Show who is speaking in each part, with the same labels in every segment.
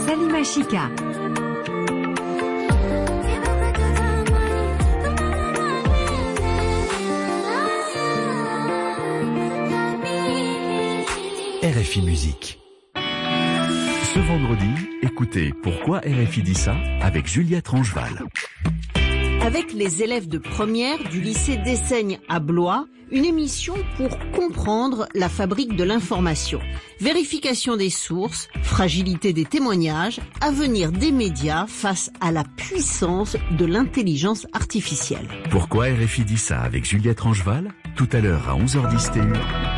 Speaker 1: Salima Chika.
Speaker 2: RFI Musique. Ce vendredi, écoutez Pourquoi RFI dit ça avec Juliette Rangeval.
Speaker 3: Avec les élèves de première du lycée d'Essaigne à Blois, une émission pour comprendre la fabrique de l'information. Vérification des sources, fragilité des témoignages, avenir des médias face à la puissance de l'intelligence artificielle.
Speaker 2: Pourquoi RFI dit ça avec Juliette Rangeval? Tout à l'heure à 11h10 TU.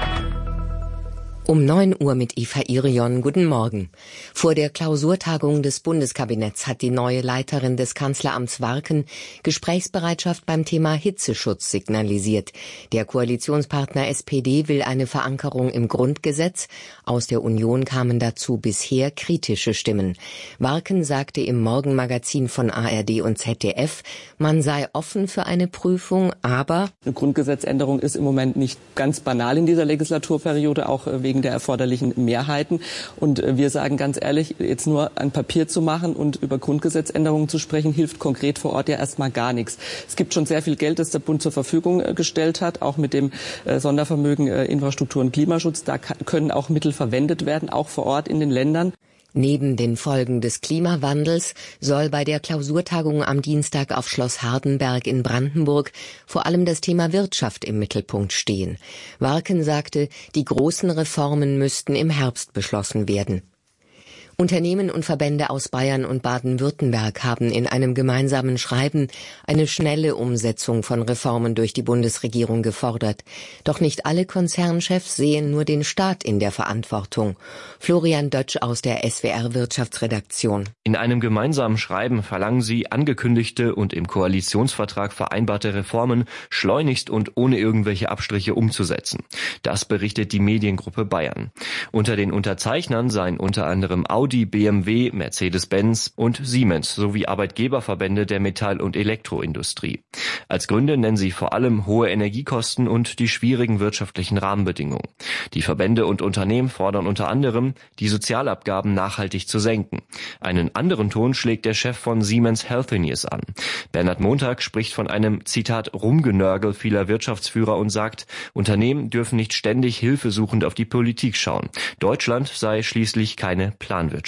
Speaker 4: Um 9 Uhr mit Eva Irion. Guten Morgen. Vor der Klausurtagung des Bundeskabinetts hat die neue Leiterin des Kanzleramts Warken Gesprächsbereitschaft beim Thema Hitzeschutz signalisiert. Der Koalitionspartner SPD will eine Verankerung im Grundgesetz. Aus der Union kamen dazu bisher kritische Stimmen. Warken sagte im Morgenmagazin von ARD und ZDF, man sei offen für eine Prüfung, aber
Speaker 5: eine Grundgesetzänderung ist im Moment nicht ganz banal in dieser Legislaturperiode, auch wegen der erforderlichen Mehrheiten. Und wir sagen ganz ehrlich, jetzt nur ein Papier zu machen und über Grundgesetzänderungen zu sprechen, hilft konkret vor Ort ja erstmal gar nichts. Es gibt schon sehr viel Geld, das der Bund zur Verfügung gestellt hat, auch mit dem Sondervermögen Infrastruktur und Klimaschutz. Da können auch Mittel verwendet werden, auch vor Ort in den Ländern.
Speaker 4: Neben den Folgen des Klimawandels soll bei der Klausurtagung am Dienstag auf Schloss Hardenberg in Brandenburg vor allem das Thema Wirtschaft im Mittelpunkt stehen. Warken sagte, die großen Reformen müssten im Herbst beschlossen werden. Unternehmen und Verbände aus Bayern und Baden-Württemberg haben in einem gemeinsamen Schreiben eine schnelle Umsetzung von Reformen durch die Bundesregierung gefordert. Doch nicht alle Konzernchefs sehen nur den Staat in der Verantwortung. Florian Dötsch aus der SWR Wirtschaftsredaktion.
Speaker 6: In einem gemeinsamen Schreiben verlangen sie, angekündigte und im Koalitionsvertrag vereinbarte Reformen schleunigst und ohne irgendwelche Abstriche umzusetzen. Das berichtet die Mediengruppe Bayern. Unter den Unterzeichnern seien unter anderem Audi, BMW, Mercedes-Benz und Siemens sowie Arbeitgeberverbände der Metall- und Elektroindustrie. Als Gründe nennen sie vor allem hohe Energiekosten und die schwierigen wirtschaftlichen Rahmenbedingungen. Die Verbände und Unternehmen fordern unter anderem, die Sozialabgaben nachhaltig zu senken. Einen anderen Ton schlägt der Chef von Siemens Healthineers an. Bernhard Montag spricht von einem, Zitat, Rumgenörgel vieler Wirtschaftsführer und sagt, Unternehmen dürfen nicht ständig hilfesuchend auf die Politik schauen. Deutschland sei schließlich keine Planwirtschaft.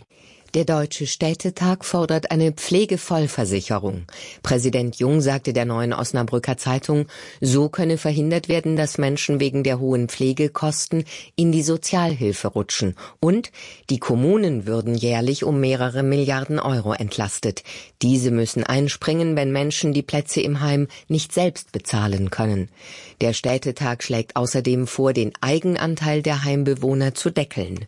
Speaker 4: Der Deutsche Städtetag fordert eine Pflegevollversicherung. Präsident Jung sagte der Neuen Osnabrücker Zeitung, so könne verhindert werden, dass Menschen wegen der hohen Pflegekosten in die Sozialhilfe rutschen. Und die Kommunen würden jährlich um mehrere Milliarden Euro entlastet. Diese müssen einspringen, wenn Menschen die Plätze im Heim nicht selbst bezahlen können. Der Städtetag schlägt außerdem vor, den Eigenanteil der Heimbewohner zu deckeln.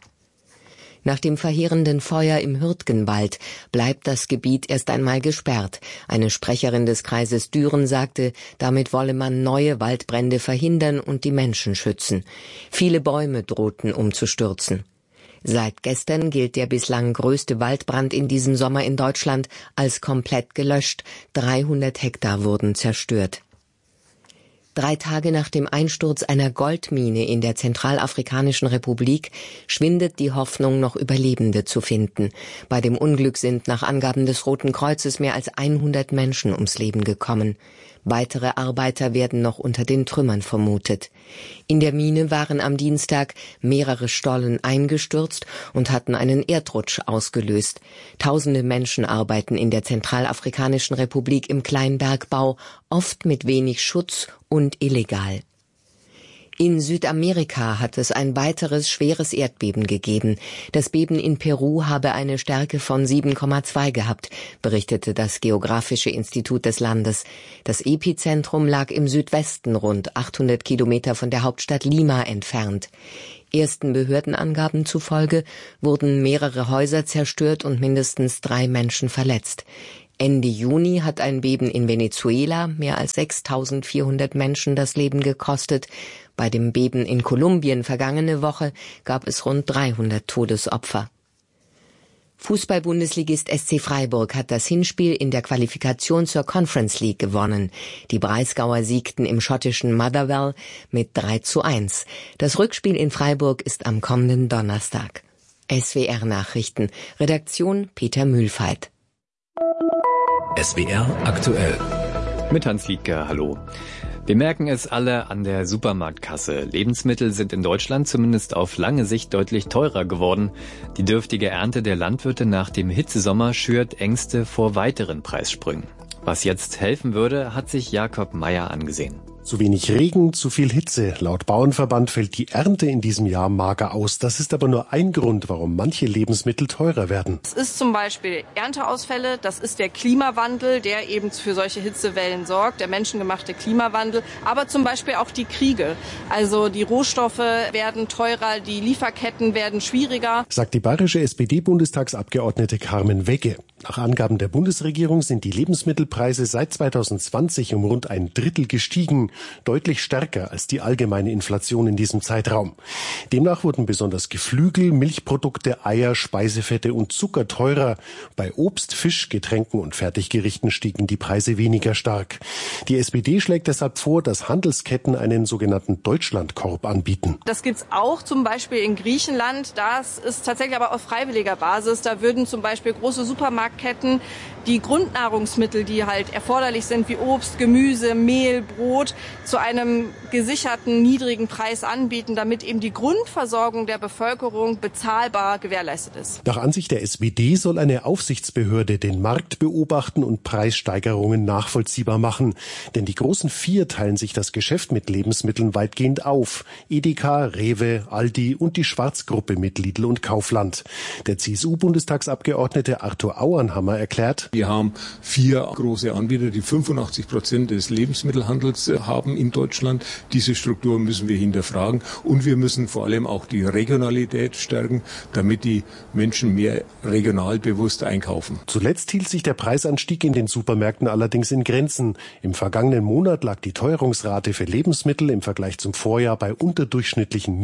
Speaker 4: Nach dem verheerenden Feuer im Hürtgenwald bleibt das Gebiet erst einmal gesperrt. Eine Sprecherin des Kreises Düren sagte, damit wolle man neue Waldbrände verhindern und die Menschen schützen. Viele Bäume drohten umzustürzen. Seit gestern gilt der bislang größte Waldbrand in diesem Sommer in Deutschland als komplett gelöscht. 300 Hektar wurden zerstört. 3 Tage nach dem Einsturz einer Goldmine in der Zentralafrikanischen Republik schwindet die Hoffnung, noch Überlebende zu finden. Bei dem Unglück sind nach Angaben des Roten Kreuzes mehr als 100 Menschen ums Leben gekommen. Weitere Arbeiter werden noch unter den Trümmern vermutet. In der Mine waren am Dienstag mehrere Stollen eingestürzt und hatten einen Erdrutsch ausgelöst. Tausende Menschen arbeiten in der Zentralafrikanischen Republik im Kleinbergbau, oft mit wenig Schutz und illegal. In Südamerika hat es ein weiteres schweres Erdbeben gegeben. Das Beben in Peru habe eine Stärke von 7,2 gehabt, berichtete das Geografische Institut des Landes. Das Epizentrum lag im Südwesten, rund 800 Kilometer von der Hauptstadt Lima entfernt. Ersten Behördenangaben zufolge wurden mehrere Häuser zerstört und mindestens 3 Menschen verletzt. Ende Juni hat ein Beben in Venezuela mehr als 6.400 Menschen das Leben gekostet. Bei dem Beben in Kolumbien vergangene Woche gab es rund 300 Todesopfer. Fußball-Bundesligist SC Freiburg hat das Hinspiel in der Qualifikation zur Conference League gewonnen. Die Breisgauer siegten im schottischen Motherwell mit 3:1. Das Rückspiel in Freiburg ist am kommenden Donnerstag. SWR Nachrichten. Redaktion Peter Mühlfeit.
Speaker 2: SWR aktuell.
Speaker 1: Mit Hans Liedger, hallo. Wir merken es alle an der Supermarktkasse. Lebensmittel sind in Deutschland zumindest auf lange Sicht deutlich teurer geworden. Die dürftige Ernte der Landwirte nach dem Hitzesommer schürt Ängste vor weiteren Preissprüngen. Was jetzt helfen würde, hat sich Jakob Meyer angesehen.
Speaker 7: Zu wenig Regen, zu viel Hitze. Laut Bauernverband fällt die Ernte in diesem Jahr mager aus. Das ist aber nur ein Grund, warum manche Lebensmittel teurer werden.
Speaker 8: Es ist zum Beispiel Ernteausfälle, das ist der Klimawandel, der eben für solche Hitzewellen sorgt, der menschengemachte Klimawandel, aber zum Beispiel auch die Kriege. Also die Rohstoffe werden teurer, die Lieferketten werden schwieriger.
Speaker 7: Sagt die bayerische SPD-Bundestagsabgeordnete Carmen Wegge. Nach Angaben der Bundesregierung sind die Lebensmittelpreise seit 2020 um rund ein Drittel gestiegen, deutlich stärker als die allgemeine Inflation in diesem Zeitraum. Demnach wurden besonders Geflügel, Milchprodukte, Eier, Speisefette und Zucker teurer. Bei Obst, Fisch, Getränken und Fertiggerichten stiegen die Preise weniger stark. Die SPD schlägt deshalb vor, dass Handelsketten einen sogenannten Deutschlandkorb anbieten.
Speaker 8: Das gibt's auch zum Beispiel in Griechenland. Das ist tatsächlich aber auf freiwilliger Basis. Da würden zum Beispiel große Supermarktketten die Grundnahrungsmittel, die halt erforderlich sind, wie Obst, Gemüse, Mehl, Brot, zu einem gesicherten, niedrigen Preis anbieten, damit eben die Grundversorgung der Bevölkerung bezahlbar gewährleistet ist.
Speaker 7: Nach Ansicht der SPD soll eine Aufsichtsbehörde den Markt beobachten und Preissteigerungen nachvollziehbar machen. Denn die großen vier teilen sich das Geschäft mit Lebensmitteln weitgehend auf. Edeka, Rewe, Aldi und die Schwarzgruppe mit Lidl und Kaufland. Der CSU-Bundestagsabgeordnete Arthur Auernhammer erklärt:
Speaker 9: Wir haben 4 große Anbieter, die 85% des Lebensmittelhandels haben in Deutschland. Diese Struktur müssen wir hinterfragen und wir müssen vor allem auch die Regionalität stärken, damit die Menschen mehr regional bewusst einkaufen.
Speaker 7: Zuletzt hielt sich der Preisanstieg in den Supermärkten allerdings in Grenzen. Im vergangenen Monat lag die Teuerungsrate für Lebensmittel im Vergleich zum Vorjahr bei unterdurchschnittlichen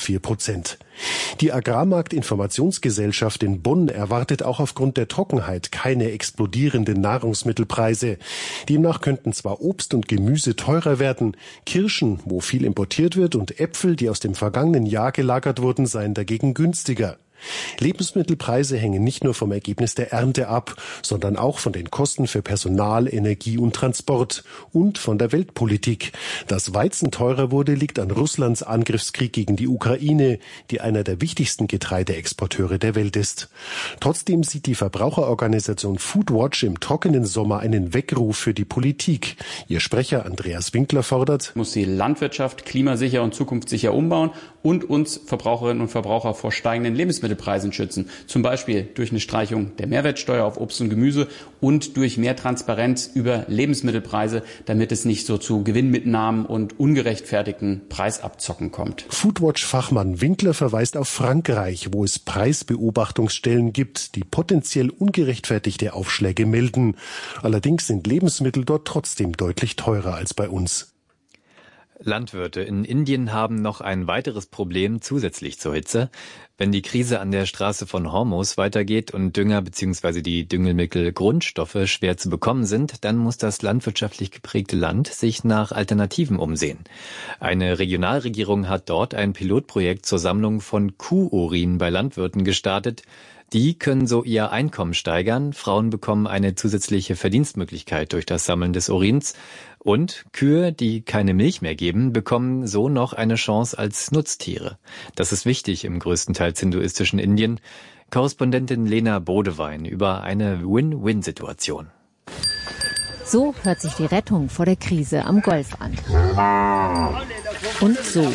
Speaker 7: 0,4%. Die Agrarmarktinformationsgesellschaft in Bonn erwartet auch aufgrund der Trockenheit keine explodierenden Nahrungsmittelpreise. Demnach könnten zwar Obst und Gemüse teurer werden, Kirschen, wo viel importiert wird, und Äpfel, die aus dem vergangenen Jahr gelagert wurden, seien dagegen günstiger. Lebensmittelpreise hängen nicht nur vom Ergebnis der Ernte ab, sondern auch von den Kosten für Personal, Energie und Transport und von der Weltpolitik. Dass Weizen teurer wurde, liegt an Russlands Angriffskrieg gegen die Ukraine, die einer der wichtigsten Getreideexporteure der Welt ist. Trotzdem sieht die Verbraucherorganisation Foodwatch im trockenen Sommer einen Weckruf für die Politik. Ihr Sprecher Andreas Winkler fordert:
Speaker 10: Muss die Landwirtschaft klimasicher und zukunftssicher umbauen und uns Verbraucherinnen und Verbraucher vor steigenden Lebensmittelpreisen schützen. Zum Beispiel durch eine Streichung der Mehrwertsteuer auf Obst und Gemüse und durch mehr Transparenz über Lebensmittelpreise, damit es nicht so zu Gewinnmitnahmen und ungerechtfertigten Preisabzocken kommt.
Speaker 7: Foodwatch-Fachmann Winkler verweist auf Frankreich, wo es Preisbeobachtungsstellen gibt, die potenziell ungerechtfertigte Aufschläge melden. Allerdings sind Lebensmittel dort trotzdem deutlich teurer als bei uns.
Speaker 1: Landwirte in Indien haben noch ein weiteres Problem zusätzlich zur Hitze. Wenn die Krise an der Straße von Hormuz weitergeht und Dünger bzw. die Düngemittel Grundstoffe schwer zu bekommen sind, dann muss das landwirtschaftlich geprägte Land sich nach Alternativen umsehen. Eine Regionalregierung hat dort ein Pilotprojekt zur Sammlung von Kuhurin bei Landwirten gestartet. Die können so ihr Einkommen steigern. Frauen bekommen eine zusätzliche Verdienstmöglichkeit durch das Sammeln des Urins. Und Kühe, die keine Milch mehr geben, bekommen so noch eine Chance als Nutztiere. Das ist wichtig im größtenteils hinduistischen Indien. Korrespondentin Lena Bodewein über eine Win-Win-Situation.
Speaker 11: So hört sich die Rettung vor der Krise am Golf an. Und so.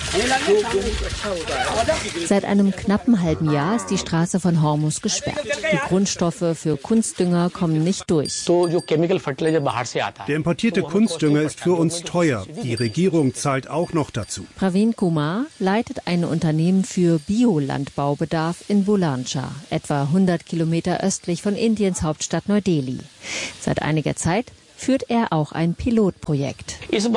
Speaker 11: Seit einem knappen halben Jahr ist die Straße von Hormuz gesperrt. Die Grundstoffe für Kunstdünger kommen nicht durch.
Speaker 12: Der importierte Kunstdünger ist für uns teuer. Die Regierung zahlt auch noch dazu.
Speaker 11: Praveen Kumar leitet ein Unternehmen für Biolandbaubedarf in Bulansha, etwa 100 Kilometer östlich von Indiens Hauptstadt Neu-Delhi. Seit einiger Zeit führt er auch ein Pilotprojekt.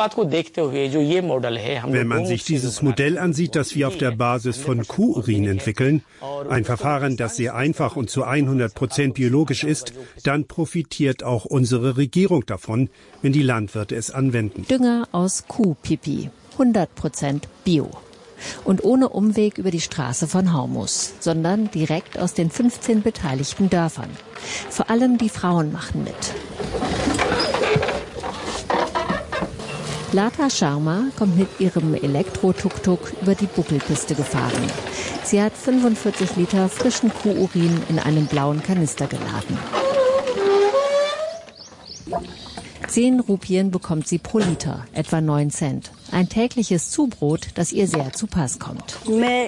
Speaker 12: Wenn man sich dieses Modell ansieht, das wir auf der Basis von Kuhurin entwickeln, ein Verfahren, das sehr einfach und zu 100% biologisch ist, dann profitiert auch unsere Regierung davon, wenn die Landwirte es anwenden.
Speaker 11: Dünger aus Kuhpipi, 100% Bio. Und ohne Umweg über die Straße von Hormuz, sondern direkt aus den 15 beteiligten Dörfern. Vor allem die Frauen machen mit. Lata Sharma kommt mit ihrem Elektro-Tuk-Tuk über die Buckelpiste gefahren. Sie hat 45 Liter frischen Kuhurin in einem blauen Kanister geladen. 10 Rupien bekommt sie pro Liter, etwa 9 Cent. Ein tägliches Zubrot, das ihr sehr zu Pass kommt.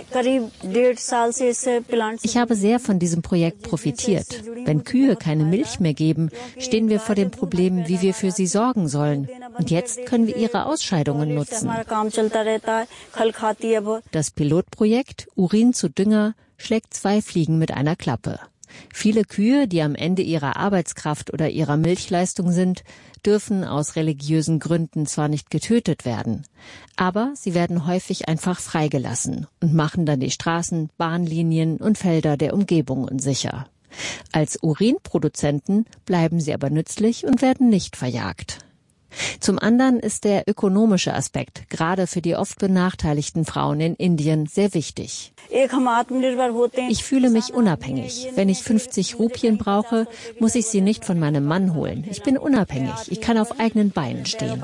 Speaker 11: Ich habe sehr von diesem Projekt profitiert. Wenn Kühe keine Milch mehr geben, stehen wir vor dem Problem, wie wir für sie sorgen sollen. Und jetzt können wir ihre Ausscheidungen nutzen. Das Pilotprojekt Urin zu Dünger schlägt 2 Fliegen mit einer Klappe. Viele Kühe, die am Ende ihrer Arbeitskraft oder ihrer Milchleistung sind, dürfen aus religiösen Gründen zwar nicht getötet werden, aber sie werden häufig einfach freigelassen und machen dann die Straßen, Bahnlinien und Felder der Umgebung unsicher. Als Urinproduzenten bleiben sie aber nützlich und werden nicht verjagt. Zum anderen ist der ökonomische Aspekt, gerade für die oft benachteiligten Frauen in Indien, sehr wichtig. Ich fühle mich unabhängig. Wenn ich 50 Rupien brauche, muss ich sie nicht von meinem Mann holen. Ich bin unabhängig. Ich kann auf eigenen Beinen stehen.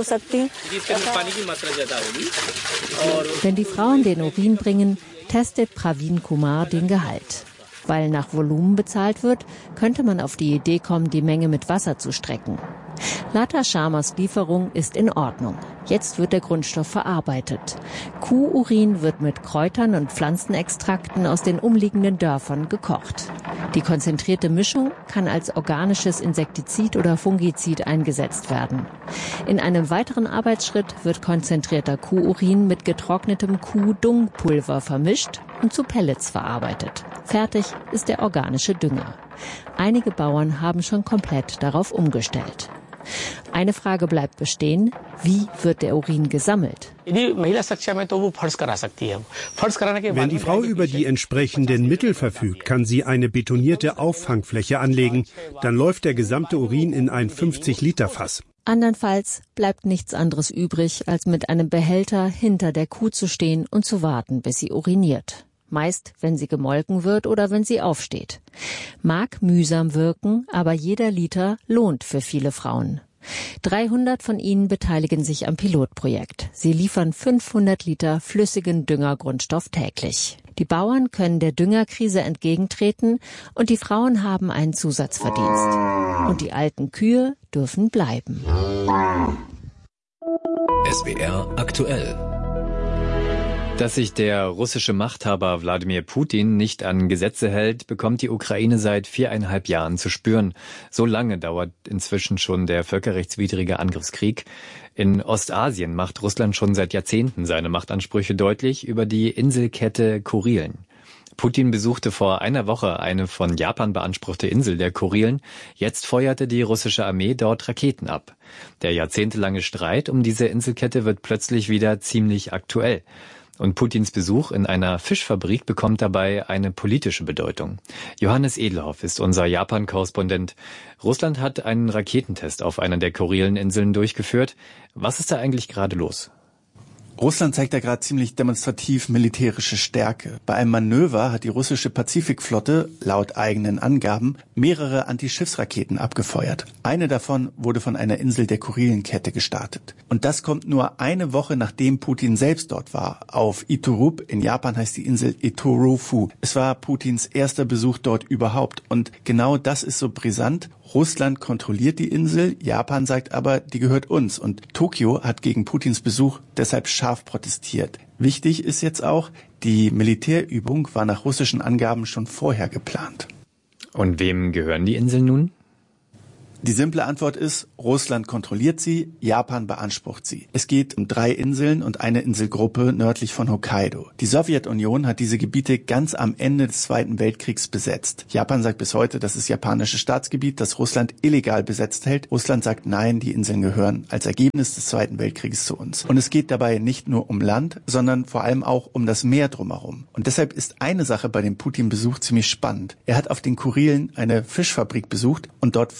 Speaker 11: Wenn die Frauen den Urin bringen, testet Praveen Kumar den Gehalt. Weil nach Volumen bezahlt wird, könnte man auf die Idee kommen, die Menge mit Wasser zu strecken. Lata Sharmas Lieferung ist in Ordnung. Jetzt wird der Grundstoff verarbeitet. Kuhurin wird mit Kräutern und Pflanzenextrakten aus den umliegenden Dörfern gekocht. Die konzentrierte Mischung kann als organisches Insektizid oder Fungizid eingesetzt werden. In einem weiteren Arbeitsschritt wird konzentrierter Kuhurin mit getrocknetem Kuhdungpulver vermischt und zu Pellets verarbeitet. Fertig ist der organische Dünger. Einige Bauern haben schon komplett darauf umgestellt. Eine Frage bleibt bestehen: Wie wird der Urin gesammelt?
Speaker 12: Wenn die Frau über die entsprechenden Mittel verfügt, kann sie eine betonierte Auffangfläche anlegen. Dann läuft der gesamte Urin in ein 50-Liter-Fass.
Speaker 11: Andernfalls bleibt nichts anderes übrig, als mit einem Behälter hinter der Kuh zu stehen und zu warten, bis sie uriniert. Meist, wenn sie gemolken wird oder wenn sie aufsteht. Mag mühsam wirken, aber jeder Liter lohnt für viele Frauen. 300 von ihnen beteiligen sich am Pilotprojekt. Sie liefern 500 Liter flüssigen Düngergrundstoff täglich. Die Bauern können der Düngerkrise entgegentreten und die Frauen haben einen Zusatzverdienst. Und die alten Kühe dürfen bleiben.
Speaker 2: SWR aktuell.
Speaker 1: Dass sich der russische Machthaber Wladimir Putin nicht an Gesetze hält, bekommt die Ukraine seit 4,5 Jahren zu spüren. So lange dauert inzwischen schon der völkerrechtswidrige Angriffskrieg. In Ostasien macht Russland schon seit Jahrzehnten seine Machtansprüche deutlich über die Inselkette Kurilen. Putin besuchte vor einer Woche eine von Japan beanspruchte Insel der Kurilen. Jetzt feuerte die russische Armee dort Raketen ab. Der jahrzehntelange Streit um diese Inselkette wird plötzlich wieder ziemlich aktuell. Und Putins Besuch in einer Fischfabrik bekommt dabei eine politische Bedeutung. Johannes Edelhoff ist unser Japan-Korrespondent. Russland hat einen Raketentest auf einer der Kurileninseln durchgeführt. Was ist da eigentlich gerade los?
Speaker 13: Russland zeigt da gerade ziemlich demonstrativ militärische Stärke. Bei einem Manöver hat die russische Pazifikflotte, laut eigenen Angaben, mehrere Antischiffsraketen abgefeuert. Eine davon wurde von einer Insel der Kurilenkette gestartet. Und das kommt nur eine Woche, nachdem Putin selbst dort war. Auf Iturup, in Japan heißt die Insel Iturufu. Es war Putins erster Besuch dort überhaupt. Und genau das ist so brisant. Russland kontrolliert die Insel, Japan sagt aber, die gehört uns. Und Tokio hat gegen Putins Besuch deshalb scharf protestiert. Wichtig ist jetzt auch, die Militärübung war nach russischen Angaben schon vorher geplant.
Speaker 1: Und wem gehören die Inseln nun?
Speaker 13: Die simple Antwort ist, Russland kontrolliert sie, Japan beansprucht sie. Es geht um 3 Inseln und eine Inselgruppe nördlich von Hokkaido. Die Sowjetunion hat diese Gebiete ganz am Ende des Zweiten Weltkriegs besetzt. Japan sagt bis heute, das ist japanisches Staatsgebiet, das Russland illegal besetzt hält. Russland sagt, nein, die Inseln gehören als Ergebnis des Zweiten Weltkrieges zu uns. Und es geht dabei nicht nur um Land, sondern vor allem auch um das Meer drumherum. Und deshalb ist eine Sache bei dem Putin-Besuch ziemlich spannend. Er hat auf den Kurilen eine Fischfabrik besucht und dort Fischrogen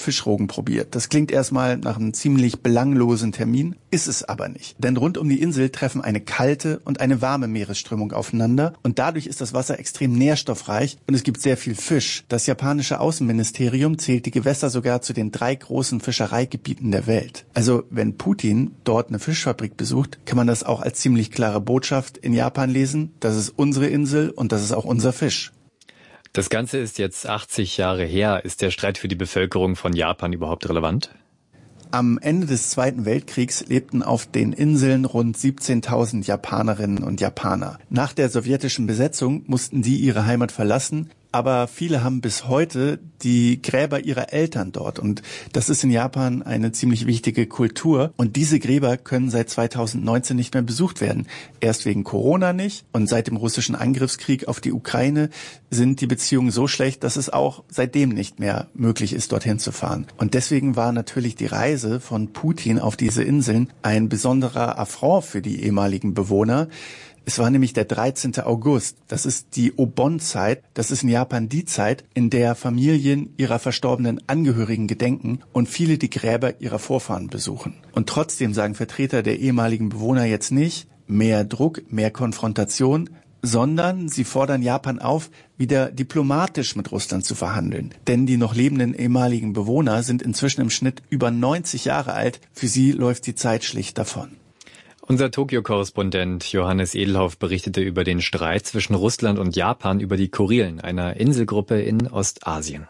Speaker 13: probiert. Das klingt erstmal nach einem ziemlich belanglosen Termin, ist es aber nicht. Denn rund um die Insel treffen eine kalte und eine warme Meeresströmung aufeinander und dadurch ist das Wasser extrem nährstoffreich und es gibt sehr viel Fisch. Das japanische Außenministerium zählt die Gewässer sogar zu den 3 großen Fischereigebieten der Welt. Also wenn Putin dort eine Fischfabrik besucht, kann man das auch als ziemlich klare Botschaft in Japan lesen. Das ist unsere Insel und das ist auch unser Fisch.
Speaker 1: Das Ganze ist jetzt 80 Jahre her. Ist der Streit für die Bevölkerung von Japan überhaupt relevant?
Speaker 13: Am Ende des Zweiten Weltkriegs lebten auf den Inseln rund 17.000 Japanerinnen und Japaner. Nach der sowjetischen Besetzung mussten die ihre Heimat verlassen. Aber viele haben bis heute die Gräber ihrer Eltern dort. Und das ist in Japan eine ziemlich wichtige Kultur. Und diese Gräber können seit 2019 nicht mehr besucht werden. Erst wegen Corona nicht. Und seit dem russischen Angriffskrieg auf die Ukraine sind die Beziehungen so schlecht, dass es auch seitdem nicht mehr möglich ist, dorthin zu fahren. Und deswegen war natürlich die Reise von Putin auf diese Inseln ein besonderer Affront für die ehemaligen Bewohner. Es war nämlich der 13. August. Das ist die Obon-Zeit. Das ist in Japan die Zeit, in der Familien ihrer verstorbenen Angehörigen gedenken und viele die Gräber ihrer Vorfahren besuchen. Und trotzdem sagen Vertreter der ehemaligen Bewohner jetzt nicht mehr Druck, mehr Konfrontation, sondern sie fordern Japan auf, wieder diplomatisch mit Russland zu verhandeln. Denn die noch lebenden ehemaligen Bewohner sind inzwischen im Schnitt über 90 Jahre alt. Für sie läuft die Zeit schlicht davon.
Speaker 1: Unser Tokio-Korrespondent Johannes Edelhoff berichtete über den Streit zwischen Russland und Japan über die Kurilen, einer Inselgruppe in Ostasien.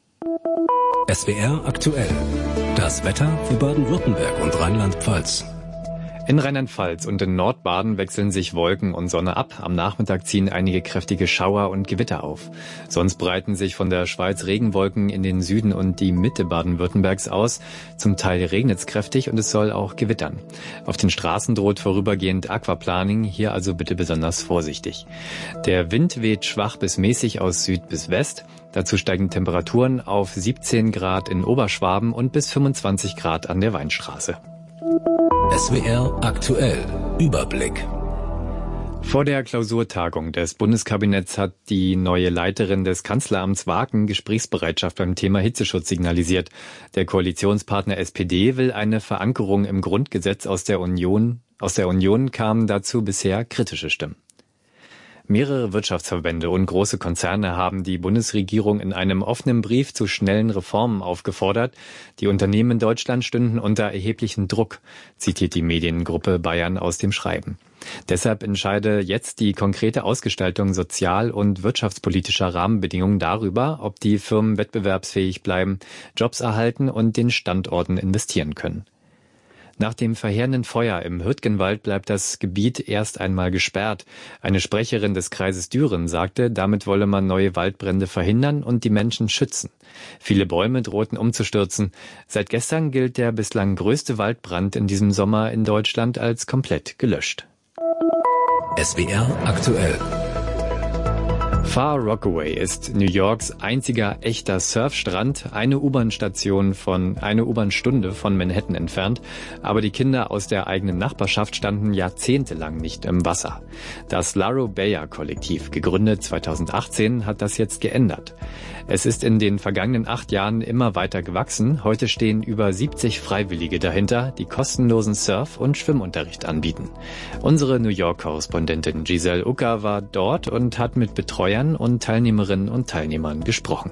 Speaker 14: SWR aktuell. Das Wetter für Baden-Württemberg und Rheinland-Pfalz.
Speaker 1: In Rheinland-Pfalz und in Nordbaden wechseln sich Wolken und Sonne ab. Am Nachmittag ziehen einige kräftige Schauer und Gewitter auf. Sonst breiten sich von der Schweiz Regenwolken in den Süden und die Mitte Baden-Württembergs aus. Zum Teil regnet es kräftig und es soll auch gewittern. Auf den Straßen droht vorübergehend Aquaplaning, hier also bitte besonders vorsichtig. Der Wind weht schwach bis mäßig aus Süd bis West. Dazu steigen Temperaturen auf 17 Grad in Oberschwaben und bis 25 Grad an der Weinstraße.
Speaker 14: SWR aktuell. Überblick.
Speaker 1: Vor der Klausurtagung des Bundeskabinetts hat die neue Leiterin des Kanzleramts Waken Gesprächsbereitschaft beim Thema Hitzeschutz signalisiert. Der Koalitionspartner SPD will eine Verankerung im Grundgesetz aus der Union. Aus der Union kamen dazu bisher kritische Stimmen. Mehrere Wirtschaftsverbände und große Konzerne haben die Bundesregierung in einem offenen Brief zu schnellen Reformen aufgefordert. Die Unternehmen in Deutschland stünden unter erheblichen Druck, zitiert die Mediengruppe Bayern aus dem Schreiben. Deshalb entscheide jetzt die konkrete Ausgestaltung sozial- und wirtschaftspolitischer Rahmenbedingungen darüber, ob die Firmen wettbewerbsfähig bleiben, Jobs erhalten und den Standorten investieren können. Nach dem verheerenden Feuer im Hürtgenwald bleibt das Gebiet erst einmal gesperrt. Eine Sprecherin des Kreises Düren sagte, damit wolle man neue Waldbrände verhindern und die Menschen schützen. Viele Bäume drohten umzustürzen. Seit gestern gilt der bislang größte Waldbrand in diesem Sommer in Deutschland als komplett gelöscht.
Speaker 14: SWR aktuell.
Speaker 1: Far Rockaway ist New Yorks einziger echter Surfstrand, eine U-Bahn-Stunde von Manhattan entfernt. Aber die Kinder aus der eigenen Nachbarschaft standen jahrzehntelang nicht im Wasser. Das Laro Bayer Kollektiv, gegründet 2018, hat das jetzt geändert. Es ist in den vergangenen 8 Jahren immer weiter gewachsen. Heute stehen über 70 Freiwillige dahinter, die kostenlosen Surf- und Schwimmunterricht anbieten. Unsere New York-Korrespondentin Giselle Ucker war dort und hat mit Betreuern und Teilnehmerinnen und Teilnehmern gesprochen.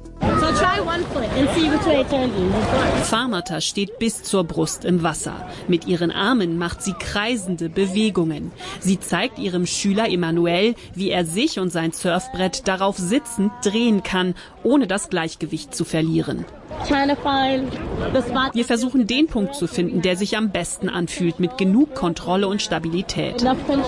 Speaker 15: Farmata steht bis zur Brust im Wasser. Mit ihren Armen macht sie kreisende Bewegungen. Sie zeigt ihrem Schüler Emanuel, wie er sich und sein Surfbrett darauf sitzend drehen kann, ohne das Gleichgewicht zu verlieren. Wir versuchen, den Punkt zu finden, der sich am besten anfühlt, mit genug Kontrolle und Stabilität.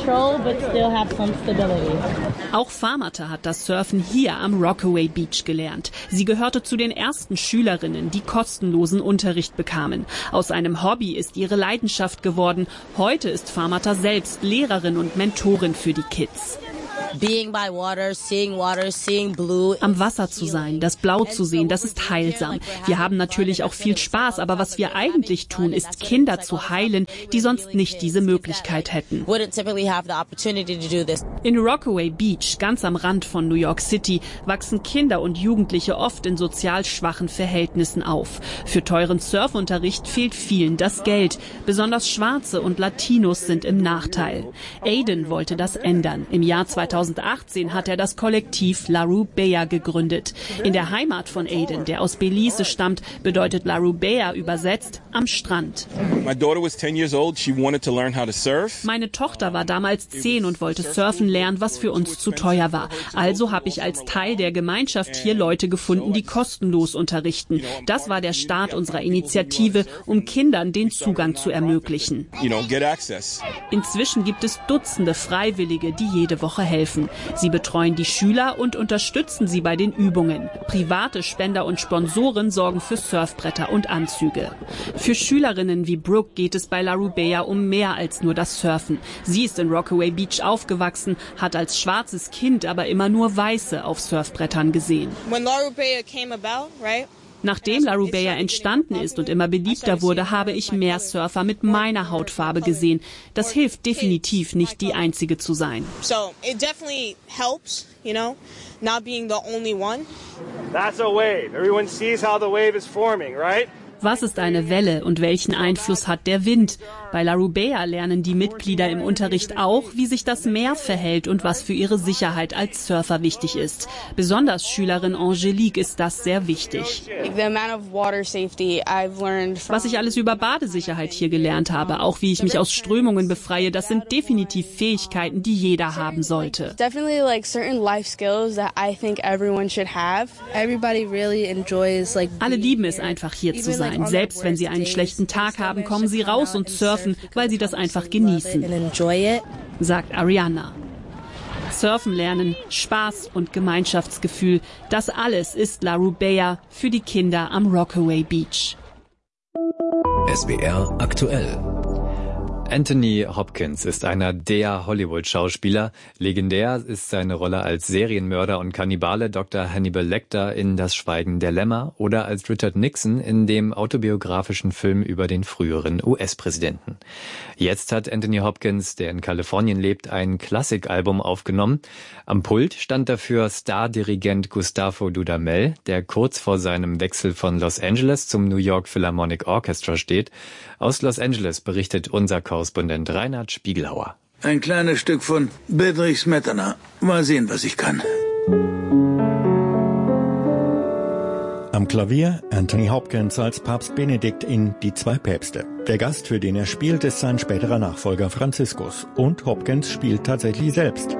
Speaker 15: Auch Farmata hat das Surfen hier am Rockaway Beach gelernt. Sie gehörte zu den ersten Schülerinnen, die kostenlosen Unterricht bekamen. Aus einem Hobby ist ihre Leidenschaft geworden. Heute ist Farmata selbst Lehrerin und Mentorin für die Kids. Am Wasser zu sein, das Blau zu sehen, das ist heilsam. Wir haben natürlich auch viel Spaß, aber was wir eigentlich tun, ist Kinder zu heilen, die sonst nicht diese Möglichkeit hätten. In Rockaway Beach, ganz am Rand von New York City, wachsen Kinder und Jugendliche oft in sozial schwachen Verhältnissen auf. Für teuren Surfunterricht fehlt vielen das Geld. Besonders Schwarze und Latinos sind im Nachteil. Aiden wollte das ändern. Im Jahr 2018 hat er das Kollektiv La Rubea gegründet. In der Heimat von Aiden, der aus Belize stammt, bedeutet La Rubea übersetzt am Strand. Meine Tochter war damals 10 und wollte surfen lernen, was für uns zu teuer war. Also habe ich als Teil der Gemeinschaft hier Leute gefunden, die kostenlos unterrichten. Das war der Start unserer Initiative, um Kindern den Zugang zu ermöglichen. Inzwischen gibt es Dutzende Freiwillige, die jede Woche helfen. Sie betreuen die Schüler und unterstützen sie bei den Übungen. Private Spender und Sponsoren sorgen für Surfbretter und Anzüge. Für Schülerinnen wie Brooke geht es bei La Rubea um mehr als nur das Surfen. Sie ist in Rockaway Beach aufgewachsen, hat als schwarzes Kind aber immer nur Weiße auf Surfbrettern gesehen. Nachdem La Rubea entstanden ist und immer beliebter wurde, habe ich mehr Surfer mit meiner Hautfarbe gesehen. Das hilft definitiv nicht, die Einzige zu sein.
Speaker 16: Not being the only one. That's a wave. Everyone sees how the wave is forming, right?
Speaker 15: Was ist eine Welle und welchen Einfluss hat der Wind? Bei La Rubea lernen die Mitglieder im Unterricht auch, wie sich das Meer verhält und was für ihre Sicherheit als Surfer wichtig ist. Besonders Schülerin Angelique ist das sehr wichtig. Was ich alles über Badesicherheit hier gelernt habe, auch wie ich mich aus Strömungen befreie, das sind definitiv Fähigkeiten, die jeder haben sollte. Alle lieben es einfach, hier zu sein. Selbst wenn sie einen schlechten Tag haben, kommen sie raus und surfen, weil sie das einfach genießen, sagt Ariana. Surfen lernen, Spaß und Gemeinschaftsgefühl, das alles ist La Rubea für die Kinder am Rockaway Beach.
Speaker 14: SWR aktuell.
Speaker 1: Anthony Hopkins ist einer der Hollywood-Schauspieler. Legendär ist seine Rolle als Serienmörder und Kannibale Dr. Hannibal Lecter in Das Schweigen der Lämmer oder als Richard Nixon in dem autobiografischen Film über den früheren US-Präsidenten. Jetzt hat Anthony Hopkins, der in Kalifornien lebt, ein Klassikalbum aufgenommen. Am Pult stand dafür Stardirigent Gustavo Dudamel, der kurz vor seinem Wechsel von Los Angeles zum New York Philharmonic Orchestra steht. Aus Los Angeles berichtet unser Korrespondent Reinhard Spiegelhauer.
Speaker 17: Ein kleines Stück von Bedřich Smetana. Mal sehen, was ich kann.
Speaker 18: Am Klavier Anthony Hopkins als Papst Benedikt in Die zwei Päpste. Der Gast, für den er spielt, ist sein späterer Nachfolger Franziskus. Und Hopkins spielt tatsächlich selbst.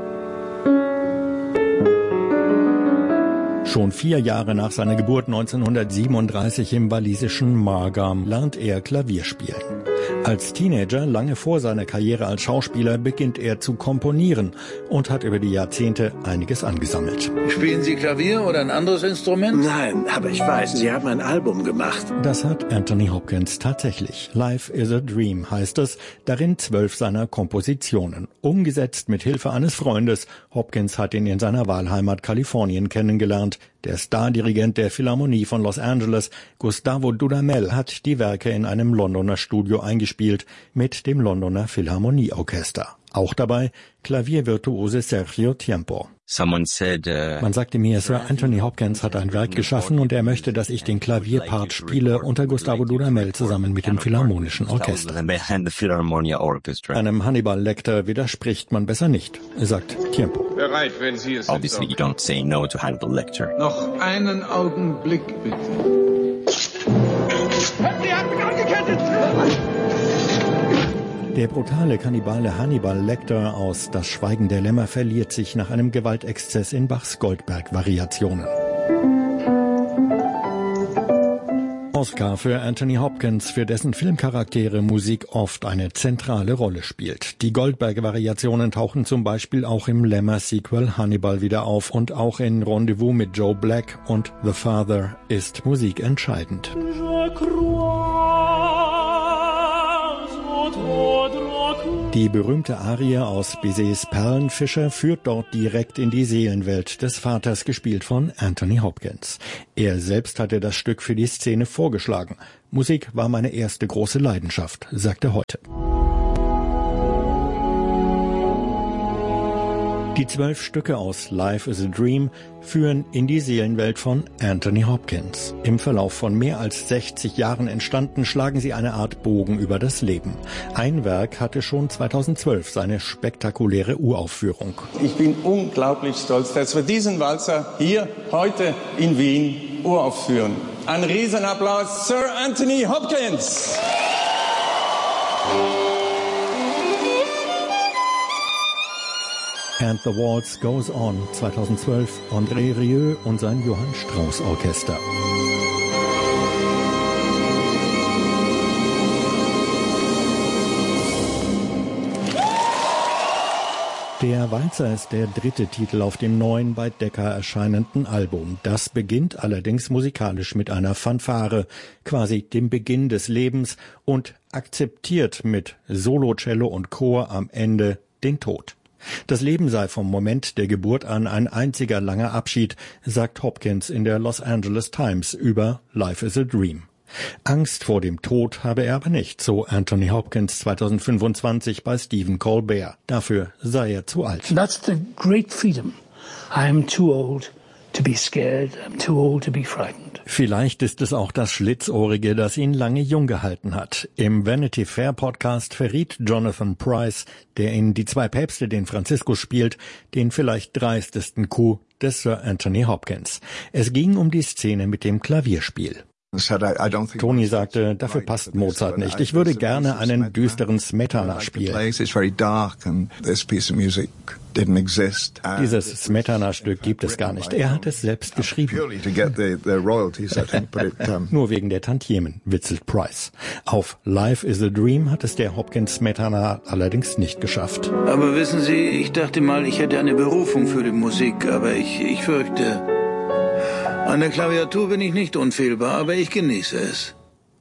Speaker 18: Schon 4 Jahre nach seiner Geburt 1937 im walisischen Margam lernt er Klavier spielen. Als Teenager, lange vor seiner Karriere als Schauspieler, beginnt er zu komponieren und hat über die Jahrzehnte einiges angesammelt.
Speaker 17: Spielen Sie Klavier oder ein anderes Instrument? Nein, aber ich weiß, Sie haben ein Album gemacht.
Speaker 18: Das hat Anthony Hopkins tatsächlich. Life is a Dream heißt es, darin 12 seiner Kompositionen. Umgesetzt mit Hilfe eines Freundes. Hopkins hat ihn in seiner Wahlheimat Kalifornien kennengelernt. Der Stardirigent der Philharmonie von Los Angeles, Gustavo Dudamel, hat die Werke in einem Londoner Studio eingespielt mit dem Londoner Philharmonieorchester. Auch dabei Klaviervirtuose Sergio Tiempo. Man sagte mir, Sir Anthony Hopkins hat ein Werk geschaffen und er möchte, dass ich den Klavierpart spiele unter Gustavo Dudamel zusammen mit dem Philharmonischen Orchester. Einem Hannibal Lecter widerspricht man besser nicht, sagt Tiempo.
Speaker 19: Bereit, wenn Sie es
Speaker 20: Obviously you don't say no to Hannibal Lecter.
Speaker 19: Noch einen Augenblick, bitte. Sie hat mich angekettet!
Speaker 18: Der brutale Kannibale Hannibal Lecter aus Das Schweigen der Lämmer verliert sich nach einem Gewaltexzess in Bachs Goldberg-Variationen. Oscar für Anthony Hopkins, für dessen Filmcharaktere Musik oft eine zentrale Rolle spielt. Die Goldberg-Variationen tauchen zum Beispiel auch im Lämmer-Sequel Hannibal wieder auf und auch in Rendezvous mit Joe Black und The Father ist Musik entscheidend. Die Die berühmte Arie aus Bizets Perlenfischer führt dort direkt in die Seelenwelt des Vaters, gespielt von Anthony Hopkins. Er selbst hatte das Stück für die Szene vorgeschlagen. Musik war meine erste große Leidenschaft, sagt er heute. Die 12 Stücke aus Life is a Dream führen in die Seelenwelt von Anthony Hopkins. Im Verlauf von mehr als 60 Jahren entstanden, schlagen sie eine Art Bogen über das Leben. Ein Werk hatte schon 2012 seine spektakuläre Uraufführung.
Speaker 21: Ich bin unglaublich stolz, dass wir diesen Walzer hier heute in Wien uraufführen. Ein Riesenapplaus, Sir Anthony Hopkins!
Speaker 18: And the Waltz Goes On 2012, André Rieu und sein Johann Strauss Orchester. Der Walzer ist der dritte Titel auf dem neuen, bei Decca erscheinenden Album. Das beginnt allerdings musikalisch mit einer Fanfare, quasi dem Beginn des Lebens, und akzeptiert mit Solo-Cello und Chor am Ende den Tod. Das Leben sei vom Moment der Geburt an ein einziger langer Abschied, sagt Hopkins in der Los Angeles Times über Life is a Dream. Angst vor dem Tod habe er aber nicht, so Anthony Hopkins 2025 bei Stephen Colbert. Dafür sei er zu alt.
Speaker 22: That's the great freedom. I'm too old to be scared. I'm too old to be frightened.
Speaker 18: Vielleicht ist es auch das Schlitzohrige, das ihn lange jung gehalten hat. Im Vanity Fair Podcast verriet Jonathan Pryce, der in Die zwei Päpste den Franziskus spielt, den vielleicht dreistesten Coup des Sir Anthony Hopkins. Es ging um die Szene mit dem Klavierspiel. Tony sagte, dafür passt Mozart nicht. Ich würde gerne einen düsteren Smetana spielen. Dieses Smetana-Stück gibt es gar nicht. Er hat es selbst geschrieben. Nur wegen der Tantiemen, witzelt Pryce. Auf Life is a Dream hat es der Hopkins-Smetana allerdings nicht geschafft.
Speaker 23: Aber wissen Sie, ich dachte mal, ich hätte eine Berufung für die Musik, aber ich fürchte... An der Klaviatur bin ich nicht unfehlbar, aber ich genieße es.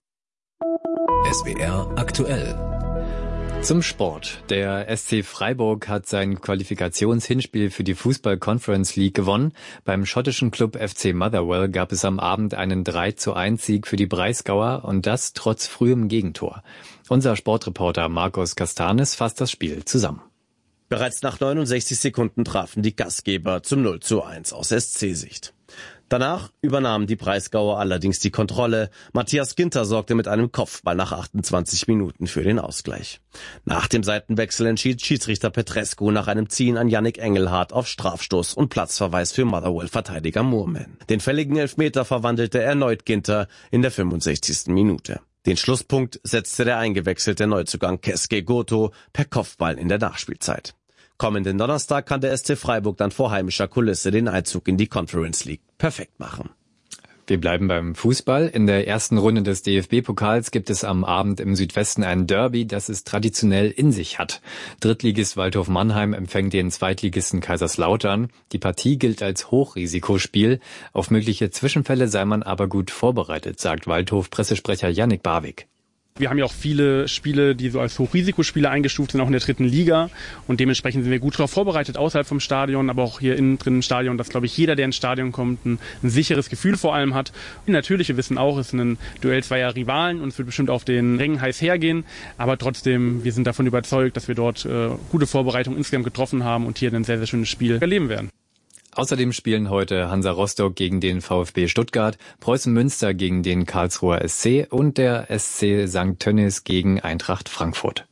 Speaker 14: SWR aktuell.
Speaker 1: Zum Sport. Der SC Freiburg hat sein Qualifikationshinspiel für die Fußball-Conference League gewonnen. Beim schottischen Club FC Motherwell gab es am Abend einen 3:1-Sieg für die Breisgauer, und das trotz frühem Gegentor. Unser Sportreporter Markus Castanes fasst das Spiel zusammen.
Speaker 24: Bereits nach 69 Sekunden trafen die Gastgeber zum 0:1 aus SC-Sicht. Danach übernahmen die Breisgauer allerdings die Kontrolle. Matthias Ginter sorgte mit einem Kopfball nach 28 Minuten für den Ausgleich. Nach dem Seitenwechsel entschied Schiedsrichter Petrescu nach einem Ziehen an Yannick Engelhardt auf Strafstoß und Platzverweis für Motherwell-Verteidiger Moorman. Den fälligen Elfmeter verwandelte erneut Ginter in der 65. Minute. Den Schlusspunkt setzte der eingewechselte Neuzugang Keske Goto per Kopfball in der Nachspielzeit. Kommenden Donnerstag kann der SC Freiburg dann vor heimischer Kulisse den Einzug in die Conference League perfekt machen.
Speaker 1: Wir bleiben beim Fußball. In der ersten Runde des DFB-Pokals gibt es am Abend im Südwesten ein Derby, das es traditionell in sich hat. Drittligist Waldhof Mannheim empfängt den Zweitligisten Kaiserslautern. Die Partie gilt als Hochrisikospiel. Auf mögliche Zwischenfälle sei man aber gut vorbereitet, sagt Waldhof-Pressesprecher Yannick Barwig.
Speaker 25: Wir haben ja auch viele Spiele, die so als Hochrisikospiele eingestuft sind, auch in der dritten Liga. Und dementsprechend sind wir gut darauf vorbereitet, außerhalb vom Stadion, aber auch hier innen drin im Stadion, dass, glaube ich, jeder, der ins Stadion kommt, ein sicheres Gefühl vor allem hat. Und natürlich, wir wissen auch, es ist ein Duell zweier Rivalen und es wird bestimmt auf den Rängen heiß hergehen. Aber trotzdem, wir sind davon überzeugt, dass wir dort gute Vorbereitungen insgesamt getroffen haben und hier ein sehr, sehr schönes Spiel erleben werden.
Speaker 1: Außerdem spielen heute Hansa Rostock gegen den VfB Stuttgart, Preußen Münster gegen den Karlsruher SC und der SC St. Tönnies gegen Eintracht Frankfurt.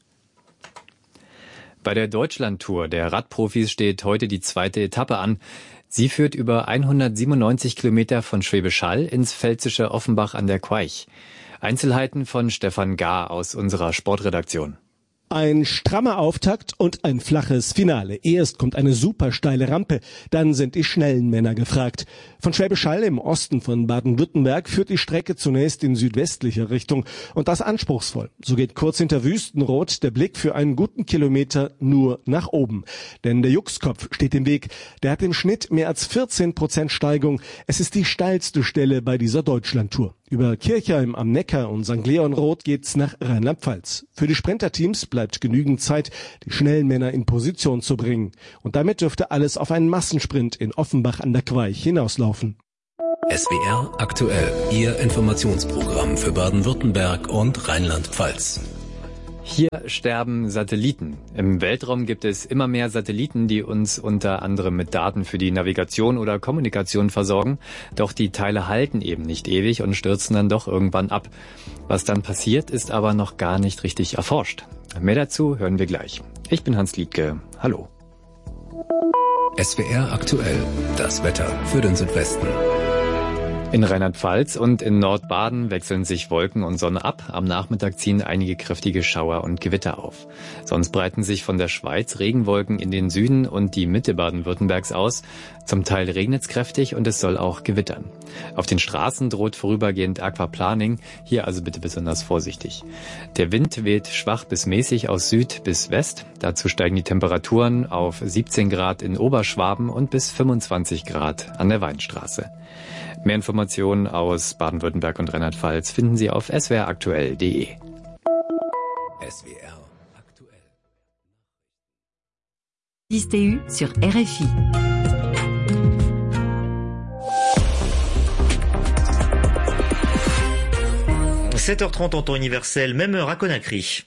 Speaker 1: Bei der Deutschlandtour der Radprofis steht heute die zweite Etappe an. Sie führt über 197 Kilometer von Schwäbisch Hall ins pfälzische Offenbach an der Queich. Einzelheiten von Stefan Gahr aus unserer Sportredaktion.
Speaker 26: Ein strammer Auftakt und ein flaches Finale. Erst kommt eine super steile Rampe, dann sind die schnellen Männer gefragt. Von Schwäbisch Hall im Osten von Baden-Württemberg führt die Strecke zunächst in südwestlicher Richtung und das anspruchsvoll. So geht kurz hinter Wüstenrot der Blick für einen guten Kilometer nur nach oben. Denn der Juxkopf steht im Weg. Der hat im Schnitt mehr als 14% Steigung. Es ist die steilste Stelle bei dieser Deutschlandtour. Über Kirchheim am Neckar und St. Leonroth geht's nach Rheinland-Pfalz. Für die Sprinterteams bleibt genügend Zeit, die schnellen Männer in Position zu bringen. Und damit dürfte alles auf einen Massensprint in Offenbach an der Queich hinauslaufen.
Speaker 14: SWR aktuell, Ihr Informationsprogramm für Baden-Württemberg und Rheinland-Pfalz.
Speaker 1: Hier sterben Satelliten. Im Weltraum gibt es immer mehr Satelliten, die uns unter anderem mit Daten für die Navigation oder Kommunikation versorgen. Doch die Teile halten eben nicht ewig und stürzen dann doch irgendwann ab. Was dann passiert, ist aber noch gar nicht richtig erforscht. Mehr dazu hören wir gleich. Ich bin Hans Liedtke. Hallo.
Speaker 14: SWR aktuell, das Wetter für den Südwesten.
Speaker 1: In Rheinland-Pfalz und in Nordbaden wechseln sich Wolken und Sonne ab. Am Nachmittag ziehen einige kräftige Schauer und Gewitter auf. Sonst breiten sich von der Schweiz Regenwolken in den Süden und die Mitte Baden-Württembergs aus. Zum Teil regnet es kräftig und es soll auch gewittern. Auf den Straßen droht vorübergehend Aquaplaning. Hier also bitte besonders vorsichtig. Der Wind weht schwach bis mäßig aus Süd bis West. Dazu steigen die Temperaturen auf 17 Grad in Oberschwaben und bis 25 Grad an der Weinstraße. Mehr Informationen aus Baden-Württemberg und Rheinland-Pfalz finden Sie auf swraktuell.de.
Speaker 14: SWR aktuell.
Speaker 3: 10 TU sur RFI. « 7h30 en temps universel, même heure à Conakry.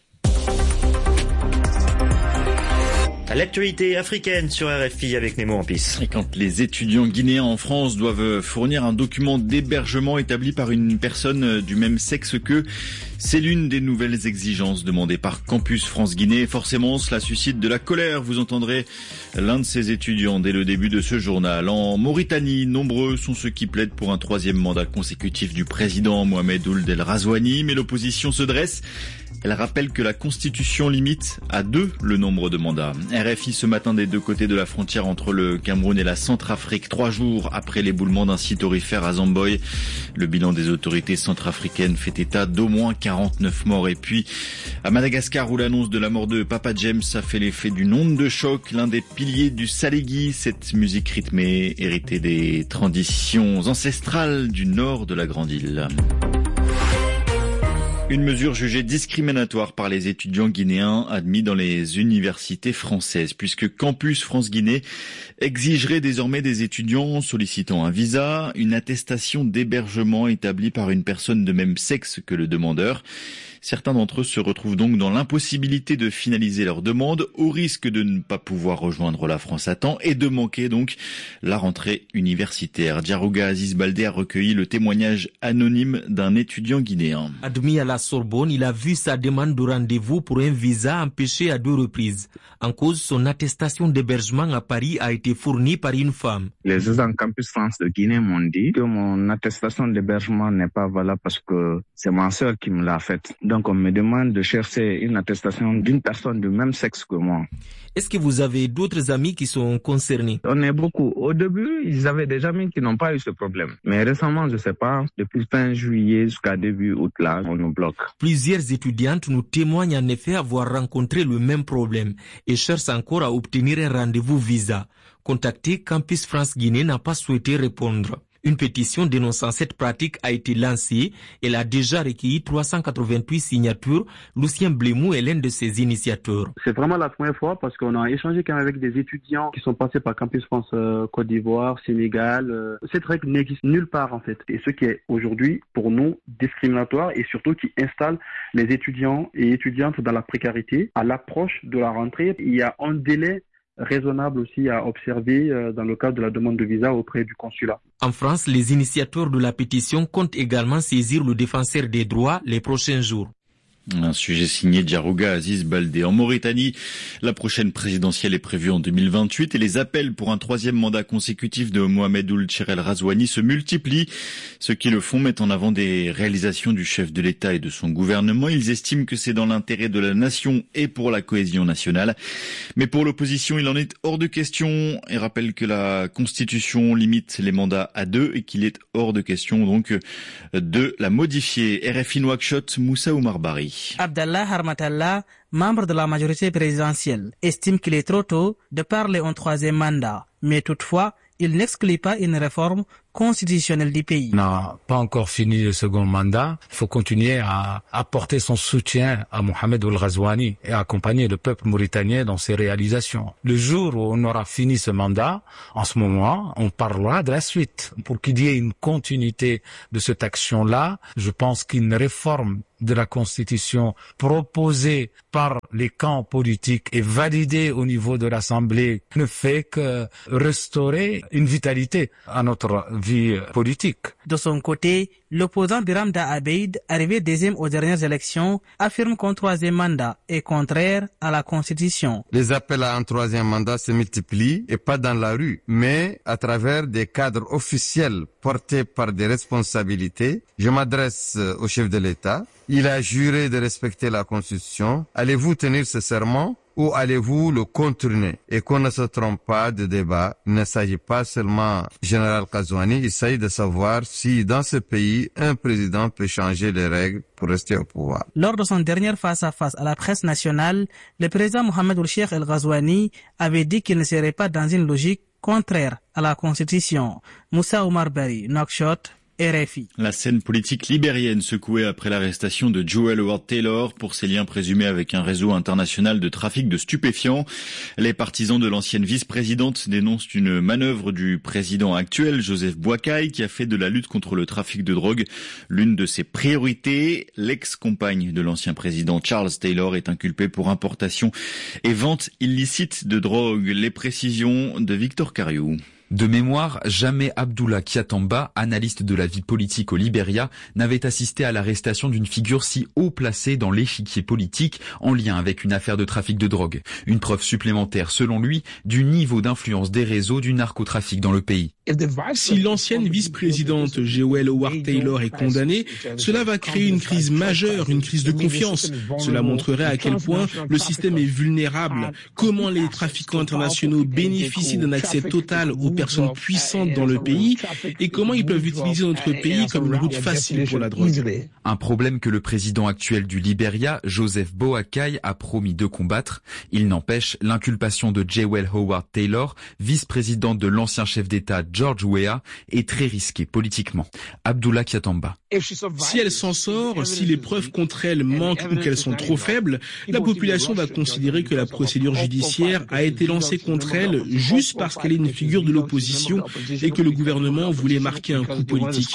Speaker 3: L'actualité africaine sur RFI avec Nemo Ampis.
Speaker 4: Et quand les étudiants guinéens en France doivent fournir un document d'hébergement établi par une personne du même sexe qu'eux, c'est l'une des nouvelles exigences demandées par Campus France Guinée. Forcément, cela suscite de la colère. Vous entendrez l'un de ces étudiants dès le début de ce journal. En Mauritanie, nombreux sont ceux qui plaident pour un troisième mandat consécutif du président Mohamed Ould El Razouani, mais l'opposition se dresse. Elle rappelle que la Constitution limite à 2 le nombre de mandats. RFI ce matin des deux côtés de la frontière entre le Cameroun et la Centrafrique, 3 jours après l'éboulement d'un site aurifère à Zamboy. Le bilan des autorités centrafricaines fait état d'au moins 49 morts. Et puis à Madagascar, où l'annonce de la mort de Papa James a fait l'effet d'une onde de choc, l'un des piliers du Salégui, cette musique rythmée héritée des traditions ancestrales du nord de la Grande Île. Une mesure jugée discriminatoire par les étudiants guinéens admis dans les universités françaises, puisque Campus France Guinée exigerait désormais des étudiants sollicitant un visa, une attestation d'hébergement établie par une personne de même sexe que le demandeur. Certains d'entre eux se retrouvent donc dans l'impossibilité de finaliser leur demande, au risque de ne pas pouvoir rejoindre la France à temps et de manquer donc la rentrée universitaire. Diarouga Aziz Baldé a recueilli le témoignage anonyme d'un étudiant guinéen.
Speaker 5: Admis à la Sorbonne, il a vu sa demande de rendez-vous pour un visa empêchée à 2 reprises. En cause, son attestation d'hébergement à Paris a été fournie par une femme.
Speaker 6: Les agents Campus France de Guinée m'ont dit que mon attestation d'hébergement n'est pas valable parce que c'est ma sœur qui me l'a faite. Donc on me demande de chercher une attestation d'une personne du même sexe que moi.
Speaker 5: Est-ce que vous avez d'autres amis qui sont concernés?
Speaker 6: On est beaucoup. Au début, ils avaient des amis qui n'ont pas eu ce problème. Mais récemment, je ne sais pas, depuis fin juillet jusqu'à début août, là, on nous bloque.
Speaker 5: Plusieurs étudiantes nous témoignent en effet avoir rencontré le même problème et cherchent encore à obtenir un rendez-vous visa. Contacté, Campus France Guinée n'a pas souhaité répondre. Une pétition dénonçant cette pratique a été lancée. Elle a déjà recueilli 388 signatures. Lucien Blémou est l'un de ses initiateurs.
Speaker 8: C'est vraiment la première fois parce qu'on a échangé quand même avec des étudiants qui sont passés par Campus France Côte d'Ivoire, Sénégal. Cette règle n'existe nulle part en fait. Et ce qui est aujourd'hui pour nous discriminatoire et surtout qui installe les étudiants et étudiantes dans la précarité. À l'approche de la rentrée, il y a un délai raisonnable aussi à observer dans le cadre de la demande de visa auprès du consulat.
Speaker 5: En France, les initiateurs de la pétition comptent également saisir le défenseur des droits les prochains jours.
Speaker 4: Un sujet signé Diarouga Aziz Baldé. En Mauritanie, la prochaine présidentielle est prévue en 2028 et les appels pour un troisième mandat consécutif de Mohamed Ould El Razouani se multiplient. Ceux qui le font mettent en avant des réalisations du chef de l'État et de son gouvernement. Ils estiment que c'est dans l'intérêt de la nation et pour la cohésion nationale. Mais pour l'opposition, il en est hors de question et rappelle que la Constitution limite les mandats à 2 et qu'il est hors de question donc de la modifier. RFI Nouakchott, Moussa Oumar Bari.
Speaker 9: Abdallah Harmatallah, membre de la majorité présidentielle, estime qu'il est trop tôt de parler en troisième mandat. Mais toutefois, il n'exclut pas une réforme constitutionnelle du pays.
Speaker 2: On n'a pas encore fini le second mandat. Il faut continuer à apporter son soutien à Mohamed Ould Ghazouani et accompagner le peuple mauritanien dans ses réalisations. Le jour où on aura fini ce mandat, en ce moment, on parlera de la suite. Pour qu'il y ait une continuité de cette action-là, je pense qu'une réforme de la Constitution proposée par les camps politiques et validée au niveau de l'Assemblée ne fait que restaurer une vitalité à notre vie politique.
Speaker 9: De son côté, l'opposant Biram Da Abeid, arrivé deuxième aux dernières élections, affirme qu'un troisième mandat est contraire à la Constitution.
Speaker 7: Les appels à un troisième mandat se multiplient, et pas dans la rue, mais à travers des cadres officiels portés par des responsabilités. Je m'adresse au chef de l'État. Il a juré de respecter la Constitution. Allez-vous tenir ce serment ou allez-vous le contourner? Et qu'on ne se trompe pas de débat. Il ne s'agit pas seulement Général Ghazouani, il s'agit de savoir si dans ce pays, un président peut changer les règles pour rester au pouvoir.
Speaker 9: Lors de son dernier face-à-face à la presse nationale, le président Mohamed Ould Cheikh El Ghazouani avait dit qu'il ne serait pas dans une logique contraire à la Constitution. Moussa Oumar Bari, Nouakchott, RFI.
Speaker 4: La scène politique libérienne secouée après l'arrestation de Jewel Howard Taylor pour ses liens présumés avec un réseau international de trafic de stupéfiants. Les partisans de l'ancienne vice-présidente dénoncent une manœuvre du président actuel, Joseph Boakai, qui a fait de la lutte contre le trafic de drogue l'une de ses priorités. L'ex-compagne de l'ancien président Charles Taylor est inculpée pour importation et vente illicite de drogue. Les précisions de Victor Cariou.
Speaker 10: De mémoire, jamais Abdullah Kyatamba, analyste de la vie politique au Libéria, n'avait assisté à l'arrestation d'une figure si haut placée dans l'échiquier politique en lien avec une affaire de trafic de drogue. Une preuve supplémentaire, selon lui, du niveau d'influence des réseaux du narcotrafic dans le pays.
Speaker 26: Si l'ancienne vice-présidente Jewel Howard Taylor est condamnée, cela va créer une crise majeure, une crise de confiance. Cela montrerait à quel point le système est vulnérable, comment les trafiquants internationaux bénéficient d'un accès total aux personnes puissantes dans le pays et comment ils peuvent utiliser notre pays comme une route facile pour la drogue.
Speaker 10: Un problème que le président actuel du Libéria, Joseph Boakai, a promis de combattre. Il n'empêche, l'inculpation de Jewel Howard Taylor, vice-présidente de l'ancien chef d'État George Weah, est très risquée politiquement. Abdullah Kyatamba.
Speaker 26: Si elle s'en sort, si les preuves contre elle manquent ou qu'elles sont trop faibles, la population va considérer que la procédure judiciaire a été lancée contre elle juste parce qu'elle est une figure de l'opposition et que le gouvernement voulait marquer un coup politique.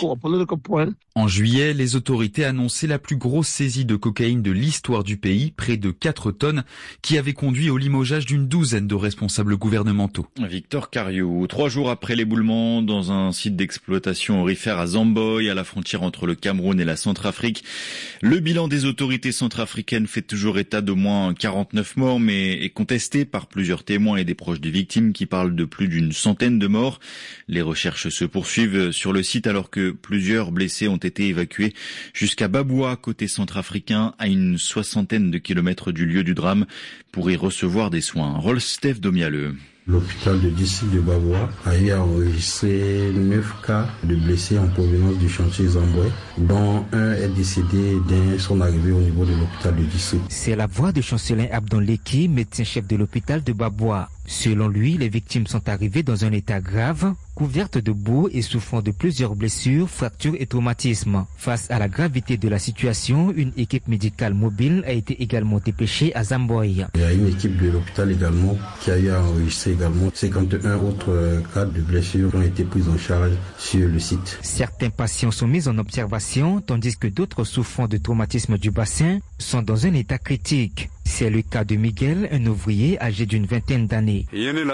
Speaker 10: En juillet, les autorités annonçaient la plus grosse saisie de cocaïne de l'histoire du pays, près de 4 tonnes, qui avait conduit au limogeage d'une douzaine de responsables gouvernementaux.
Speaker 4: Victor Cariou. 3 jours après l'éboulement dans un site d'exploitation aurifère à Zamboy, à la frontière entre le Cameroun et la Centrafrique, le bilan des autorités centrafricaines fait toujours état d'au moins 49 morts, mais est contesté par plusieurs témoins et des proches des victimes qui parlent de plus d'une centaine de morts. Les recherches se poursuivent sur le site alors que plusieurs blessés ont été évacués jusqu'à Baboua, côté centrafricain, à une 60aine de kilomètres du lieu du drame, pour y recevoir des soins. Rolf-Steph Domialeux.
Speaker 11: L'hôpital de district de Baboua a eu à enregistrer 9 cas de blessés en provenance du chantier Zamboy, dont un est décédé dès son arrivée au niveau de l'hôpital de district.
Speaker 12: C'est la voix de Chancelin Abdon-Leki, médecin-chef de l'hôpital de Baboua. Selon lui, les victimes sont arrivées dans un état grave, couvertes de boue et souffrant de plusieurs blessures, fractures et traumatismes. Face à la gravité de la situation, une équipe médicale mobile a été également dépêchée à Zamboy.
Speaker 11: Il y a une équipe de l'hôpital également qui a eu à enregistrer également 51 autres cas de blessures qui ont été prises en charge sur le site.
Speaker 12: Certains patients sont mis en observation, tandis que d'autres souffrant de traumatisme du bassin sont dans un état critique. C'est le cas de Miguel, un ouvrier âgé d'une vingtaine d'années.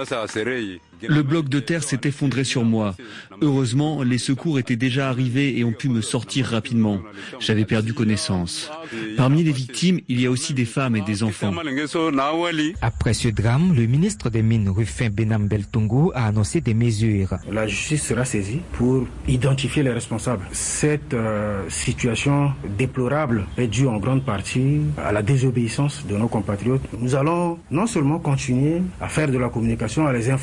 Speaker 13: Le bloc de terre s'est effondré sur moi. Heureusement, les secours étaient déjà arrivés et ont pu me sortir rapidement. J'avais perdu connaissance. Parmi les victimes, il y a aussi des femmes et des enfants.
Speaker 12: Après ce drame, le ministre des Mines, Rufin Benam Beltongo, a annoncé des mesures.
Speaker 22: La justice sera saisie pour identifier les responsables. Cette situation déplorable est due en grande partie à la désobéissance de nos compatriotes. Nous allons non seulement continuer à faire de la communication, à les informer, à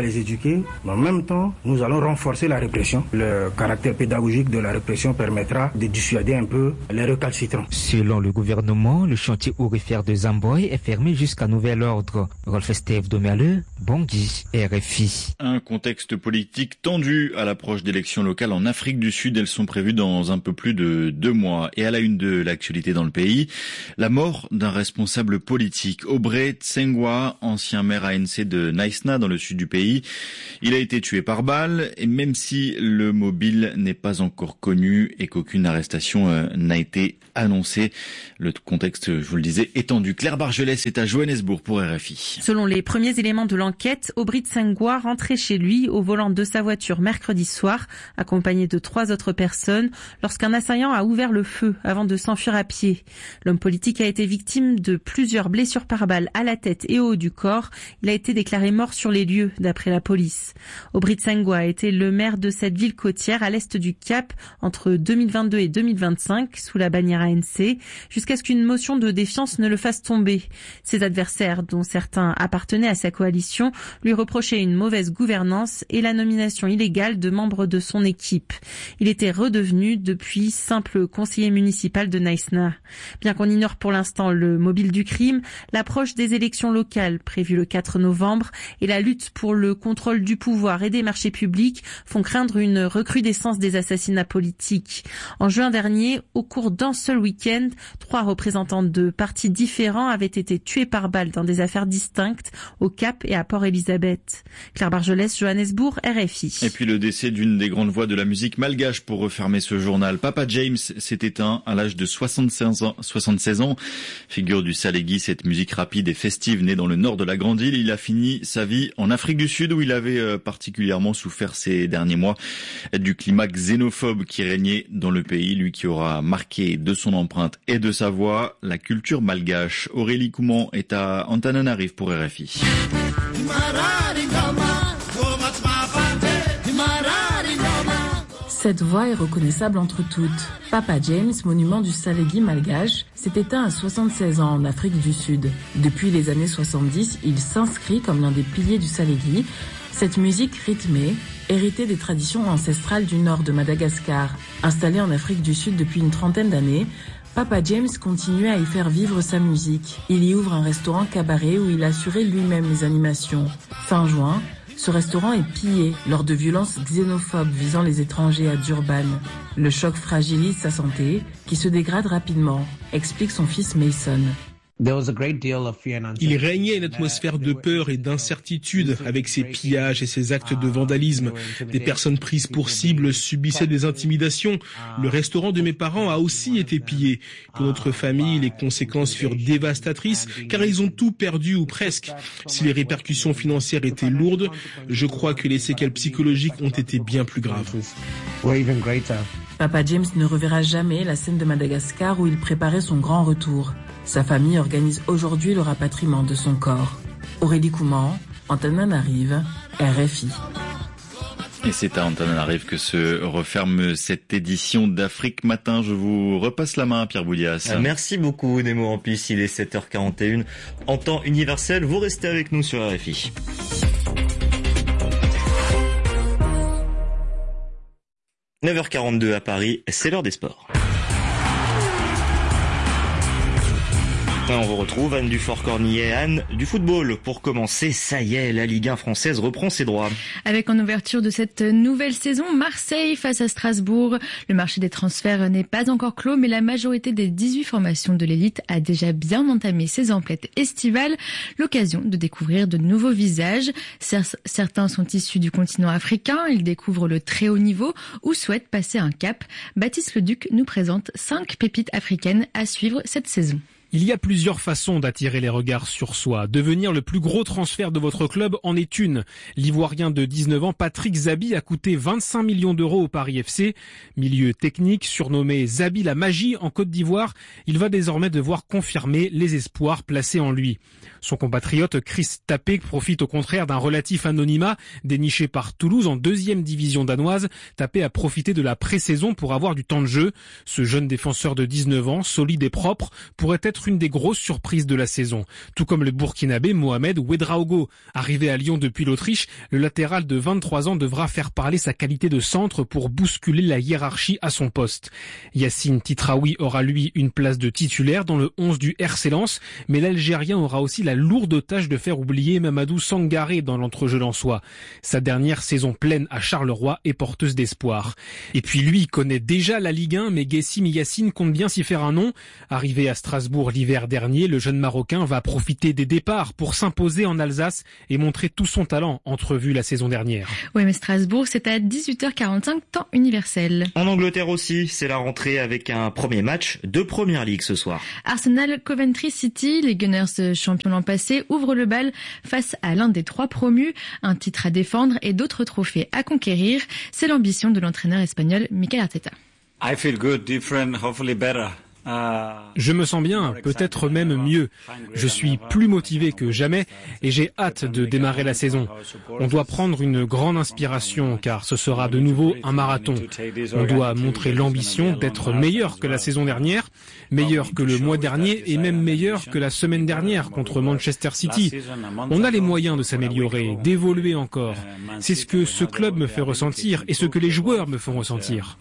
Speaker 22: les éduquer, mais en même temps, nous allons renforcer la répression. Le caractère pédagogique de la répression permettra de dissuader un peu les récalcitrants.
Speaker 12: Selon le gouvernement, le chantier aurifère de Zamboy est fermé jusqu'à nouvel ordre. Rolf Steve Domerle, Bangui, RFI.
Speaker 4: Un contexte politique tendu à l'approche d'élections locales en Afrique du Sud. Elles sont prévues dans un peu plus de 2 mois. Et à la une de l'actualité dans le pays, la mort d'un responsable politique, Obrey Tsengwa, ancien maire ANC de Naïsna dans le sud du pays. Il a été tué par balle et même si le mobile n'est pas encore connu et qu'aucune arrestation n'a été annoncée, le contexte, je vous le disais, est tendu. Claire Bargelès est à Johannesburg pour RFI.
Speaker 15: Selon les premiers éléments de l'enquête, Obrey Tsengwa rentrait chez lui au volant de sa voiture mercredi soir, accompagné de 3 autres personnes, lorsqu'un assaillant a ouvert le feu avant de s'enfuir à pied. L'homme politique a été victime de plusieurs blessures par balle à la tête et au haut du corps. Il a été déclaré mort sur les lieux, d'après la police. Obrey Tsengwa a été le maire de cette ville côtière à l'est du Cap entre 2022 et 2025, sous la bannière ANC, jusqu'à ce qu'une motion de défiance ne le fasse tomber. Ses adversaires, dont certains appartenaient à sa coalition, lui reprochaient une mauvaise gouvernance et la nomination illégale de membres de son équipe. Il était redevenu depuis simple conseiller municipal de Naïsna. Bien qu'on ignore pour l'instant le mobile du crime, l'approche des élections locales prévues le 4 novembre et la lutte pour le contrôle du pouvoir et des marchés publics font craindre une recrudescence des assassinats politiques. En juin dernier, au cours d'un seul week-end, 3 représentants de partis différents avaient été tués par balle dans des affaires distinctes au Cap et à Port-Elizabeth. Claire Bargelès, Johannesburg, RFI.
Speaker 4: Et puis le décès d'une des grandes voix de la musique malgache pour refermer ce journal. Papa James s'est éteint à l'âge de 76 ans. Figure du Salégui, cette musique rapide et festive née dans le nord de la Grande Île. Il a fini sa vie en Afrique du Sud où il avait particulièrement souffert ces derniers mois du climat xénophobe qui régnait dans le pays. Lui qui aura marqué de son empreinte et de sa voix la culture malgache. Aurélie Couman est à Antananarive pour RFI.
Speaker 16: Cette voix est reconnaissable entre toutes. Papa James, monument du Salégui malgache, s'est éteint à 76 ans en Afrique du Sud. Depuis les années 70, il s'inscrit comme l'un des piliers du Salégui. Cette musique rythmée, héritée des traditions ancestrales du nord de Madagascar, installée en Afrique du Sud depuis une 30aine d'années, Papa James continue à y faire vivre sa musique. Il y ouvre un restaurant cabaret où il assurait lui-même les animations. Fin juin, ce restaurant est pillé lors de violences xénophobes visant les étrangers à Durban. Le choc fragilise sa santé, qui se dégrade rapidement, explique son fils Mason.
Speaker 17: Il régnait une atmosphère de peur et d'incertitude avec ces pillages et ces actes de vandalisme. Des personnes prises pour cible subissaient des intimidations. Le restaurant de mes parents a aussi été pillé. Pour notre famille, les conséquences furent dévastatrices car ils ont tout perdu ou presque. Si les répercussions financières étaient lourdes, je crois que les séquelles psychologiques ont été bien plus graves.
Speaker 16: Papa James ne reverra jamais la scène de Madagascar où il préparait son grand retour. Sa famille organise aujourd'hui le rapatriement de son corps. Aurélie Couman, Antananarive, RFI.
Speaker 4: Et c'est à Antananarive que se referme cette édition d'Afrique Matin. Je vous repasse la main, Pierre Boulias.
Speaker 24: Merci beaucoup, Nemo Ampis. Il est 7h41. En temps universel, vous restez avec nous sur RFI. « 9h42 à Paris, c'est l'heure des sports. On vous retrouve, Anne Dufort-Cornillet. Anne, du football. Pour commencer, ça y est, la Ligue 1 française reprend ses droits.
Speaker 19: Avec en ouverture de cette nouvelle saison, Marseille face à Strasbourg. Le marché des transferts n'est pas encore clos, mais la majorité des 18 formations de l'élite a déjà bien entamé ses emplettes estivales. L'occasion de découvrir de nouveaux visages. Certains sont issus du continent africain. Ils découvrent le très haut niveau ou souhaitent passer un cap. Baptiste Leduc nous présente 5 pépites africaines à suivre cette saison.
Speaker 20: Il y a plusieurs façons d'attirer les regards sur soi. Devenir le plus gros transfert de votre club en est une. L'Ivoirien de 19 ans, Patrick Zabi, a coûté 25 millions d'euros au Paris FC. Milieu technique, surnommé Zabi la magie en Côte d'Ivoire, il va désormais devoir confirmer les espoirs placés en lui. Son compatriote Chris Tapé profite au contraire d'un relatif anonymat déniché par Toulouse en 2e division danoise. Tapé a profité de la pré-saison pour avoir du temps de jeu. Ce jeune défenseur de 19 ans, solide et propre, pourrait être être une des grosses surprises de la saison. Tout comme le Burkinabé Mohamed Ouedraogo. Arrivé à Lyon depuis l'Autriche, le latéral de 23 ans devra faire parler sa qualité de centre pour bousculer la hiérarchie à son poste. Yacine Titraoui aura lui une place de titulaire dans le 11 du RC Lens, mais l'Algérien aura aussi la lourde tâche de faire oublier Mamadou Sangaré dans l'entrejeu lensois. Sa dernière saison pleine à Charleroi est porteuse d'espoir. Et puis lui connaît déjà la Ligue 1, mais Guessem Yacine compte bien s'y faire un nom. Arrivé à Strasbourg l'hiver dernier, le jeune Marocain va profiter des départs pour s'imposer en Alsace et montrer tout son talent, entrevu la saison dernière.
Speaker 19: Oui, mais Strasbourg, c'est à 18h45, temps universel.
Speaker 3: En Angleterre aussi, c'est la rentrée avec un premier match de Première Ligue ce soir.
Speaker 19: Arsenal Coventry City, les Gunners champions l'an passé, ouvrent le bal face à l'un des 3 promus. Un titre à défendre et d'autres trophées à conquérir. C'est l'ambition de l'entraîneur espagnol Mikel Arteta.
Speaker 1: I feel good, different, hopefully better.
Speaker 20: Je me sens bien, peut-être même mieux. Je suis plus motivé que jamais et j'ai hâte de démarrer la saison. On doit prendre une grande inspiration car ce sera de nouveau un marathon. On doit montrer l'ambition d'être meilleur que la saison dernière, meilleur que le mois dernier et même meilleur que la semaine dernière contre Manchester City. On a les moyens de s'améliorer, d'évoluer encore. C'est ce que ce club me fait ressentir et ce que les joueurs me font ressentir.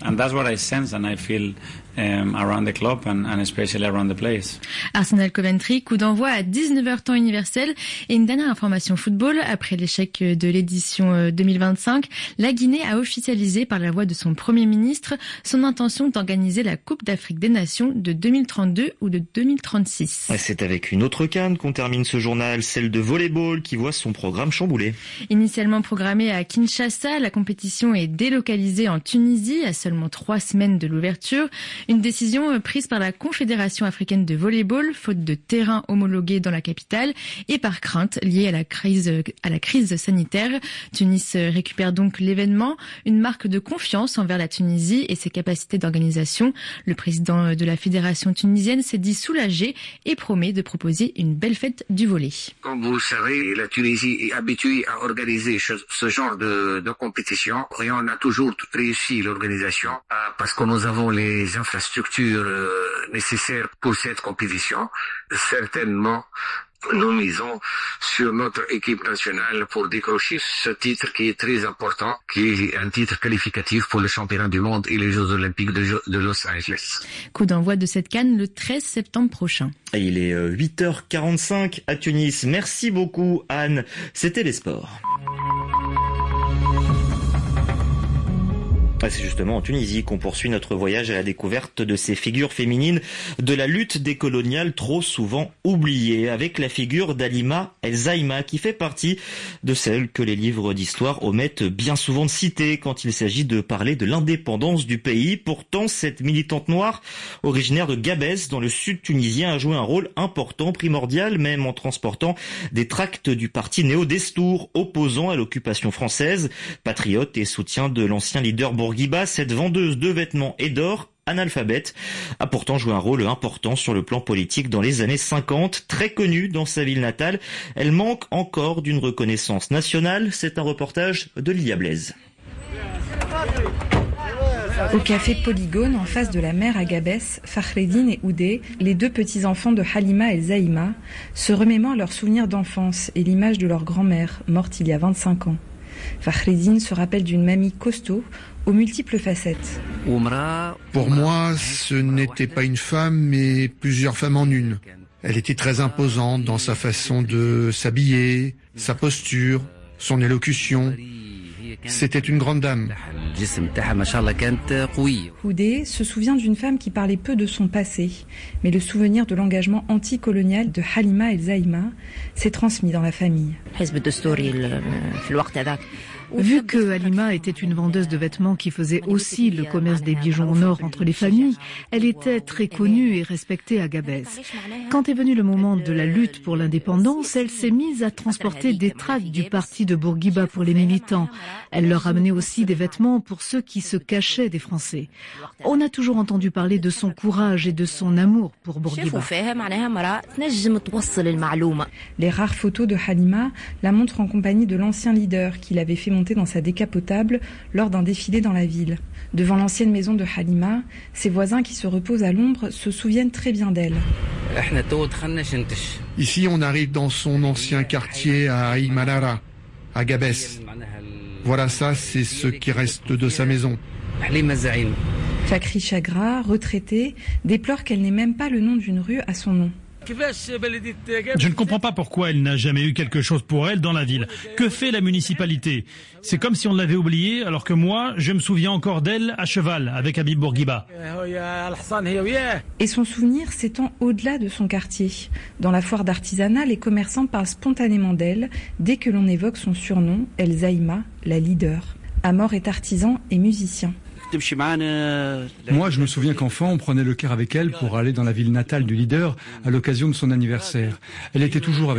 Speaker 1: And especially around the place.
Speaker 19: Arsenal Coventry, coup d'envoi à 19h temps universel. Et une dernière information football, après l'échec de l'édition 2025, la Guinée a officialisé par la voix de son Premier ministre son intention d'organiser la Coupe d'Afrique des Nations de 2032 ou de 2036.
Speaker 3: C'est avec une autre CAN qu'on termine ce journal, celle de volleyball qui voit son programme chamboulé.
Speaker 19: Initialement programmée à Kinshasa, la compétition est délocalisée en Tunisie à seulement 3 semaines de l'ouverture. Une décision prise par la Confédération africaine de volleyball, faute de terrain homologué dans la capitale et par crainte liée à la crise sanitaire. Tunis récupère donc l'événement, une marque de confiance envers la Tunisie et ses capacités d'organisation. Le président de la fédération tunisienne s'est dit soulagé et promet de proposer une belle fête du volley.
Speaker 14: Comme vous le savez, la Tunisie est habituée à organiser ce genre de compétition et on a toujours réussi l'organisation parce que nous avons les infrastructures nécessaires pour cette compétition. Certainement, nous misons sur notre équipe nationale pour décrocher ce titre qui est très important, qui est un titre qualificatif pour le championnat du monde et les Jeux Olympiques de Los Angeles.
Speaker 19: Coup d'envoi de cette CAN le 13 septembre prochain.
Speaker 3: Il est 8h45 à Tunis. Merci beaucoup Anne. C'était les sports. C'est justement en Tunisie qu'on poursuit notre voyage à la découverte de ces figures féminines de la lutte décoloniale trop souvent oubliée, avec la figure d'Halima El Zaïma qui fait partie de celles que les livres d'histoire omettent bien souvent de citer quand il s'agit de parler de l'indépendance du pays. Pourtant, cette militante noire, originaire de Gabès dans le sud tunisien, a joué un rôle important, primordial même, en transportant des tracts du parti Néo-Destour, opposant à l'occupation française. Patriote et soutien de l'ancien leader Bourguiba, cette vendeuse de vêtements et d'or, analphabète, a pourtant joué un rôle important sur le plan politique dans les années 50. Très connue dans sa ville natale, elle manque encore d'une reconnaissance nationale. C'est un reportage de Lilia Blaise.
Speaker 18: Au café Polygone, en face de la mer à Gabès, Fakhreddine et Oudé, les 2 petits-enfants de Halima El Zaïma, se remémorent leurs souvenirs d'enfance et l'image de leur grand-mère, morte il y a 25 ans. Fakhreddine se rappelle d'une mamie costaud, aux multiples facettes.
Speaker 21: Pour moi, ce n'était pas une femme, mais plusieurs femmes en une. Elle était très imposante dans sa façon de s'habiller, sa posture, son élocution. C'était une grande dame.
Speaker 18: Oudé se souvient d'une femme qui parlait peu de son passé, mais le souvenir de l'engagement anticolonial de Halima El Zaïma s'est transmis dans la famille.
Speaker 23: Vu que Halima était une vendeuse de vêtements qui faisait aussi le commerce des bijoux en or entre les familles, elle était très connue et respectée à Gabès. Quand est venu le moment de la lutte pour l'indépendance, elle s'est mise à transporter des tracts du parti de Bourguiba pour les militants. Elle leur amenait aussi des vêtements pour ceux qui se cachaient des Français. On a toujours entendu parler de son courage et de son amour pour Bourguiba.
Speaker 18: Les rares photos de Halima la montrent en compagnie de l'ancien leader qui l'avait fait monter dans sa décapotable lors d'un défilé dans la ville. Devant l'ancienne maison de Halima, ses voisins qui se reposent à l'ombre se souviennent très bien d'elle.
Speaker 21: Ici, on arrive dans son ancien quartier à Aymanara, à Gabès. Voilà, ça, c'est ce qui reste de sa maison.
Speaker 18: Fakri Chagra, retraitée, déplore qu'elle n'ait même pas le nom d'une rue à son nom.
Speaker 2: Je ne comprends pas pourquoi elle n'a jamais eu quelque chose pour elle dans la ville. Que fait la municipalité? C'est comme si on l'avait oubliée, alors que moi, je me souviens encore d'elle à cheval, avec Habib Bourguiba.
Speaker 18: Et son souvenir s'étend au-delà de son quartier. Dans la foire d'artisanat, les commerçants parlent spontanément d'elle dès que l'on évoque son surnom, El Zaïma, la leader. Amor est artisan et musicien.
Speaker 5: Moi, je me souviens qu'enfant, on prenait le car avec elle pour aller dans la ville natale du leader à l'occasion de son anniversaire. Elle était toujours avec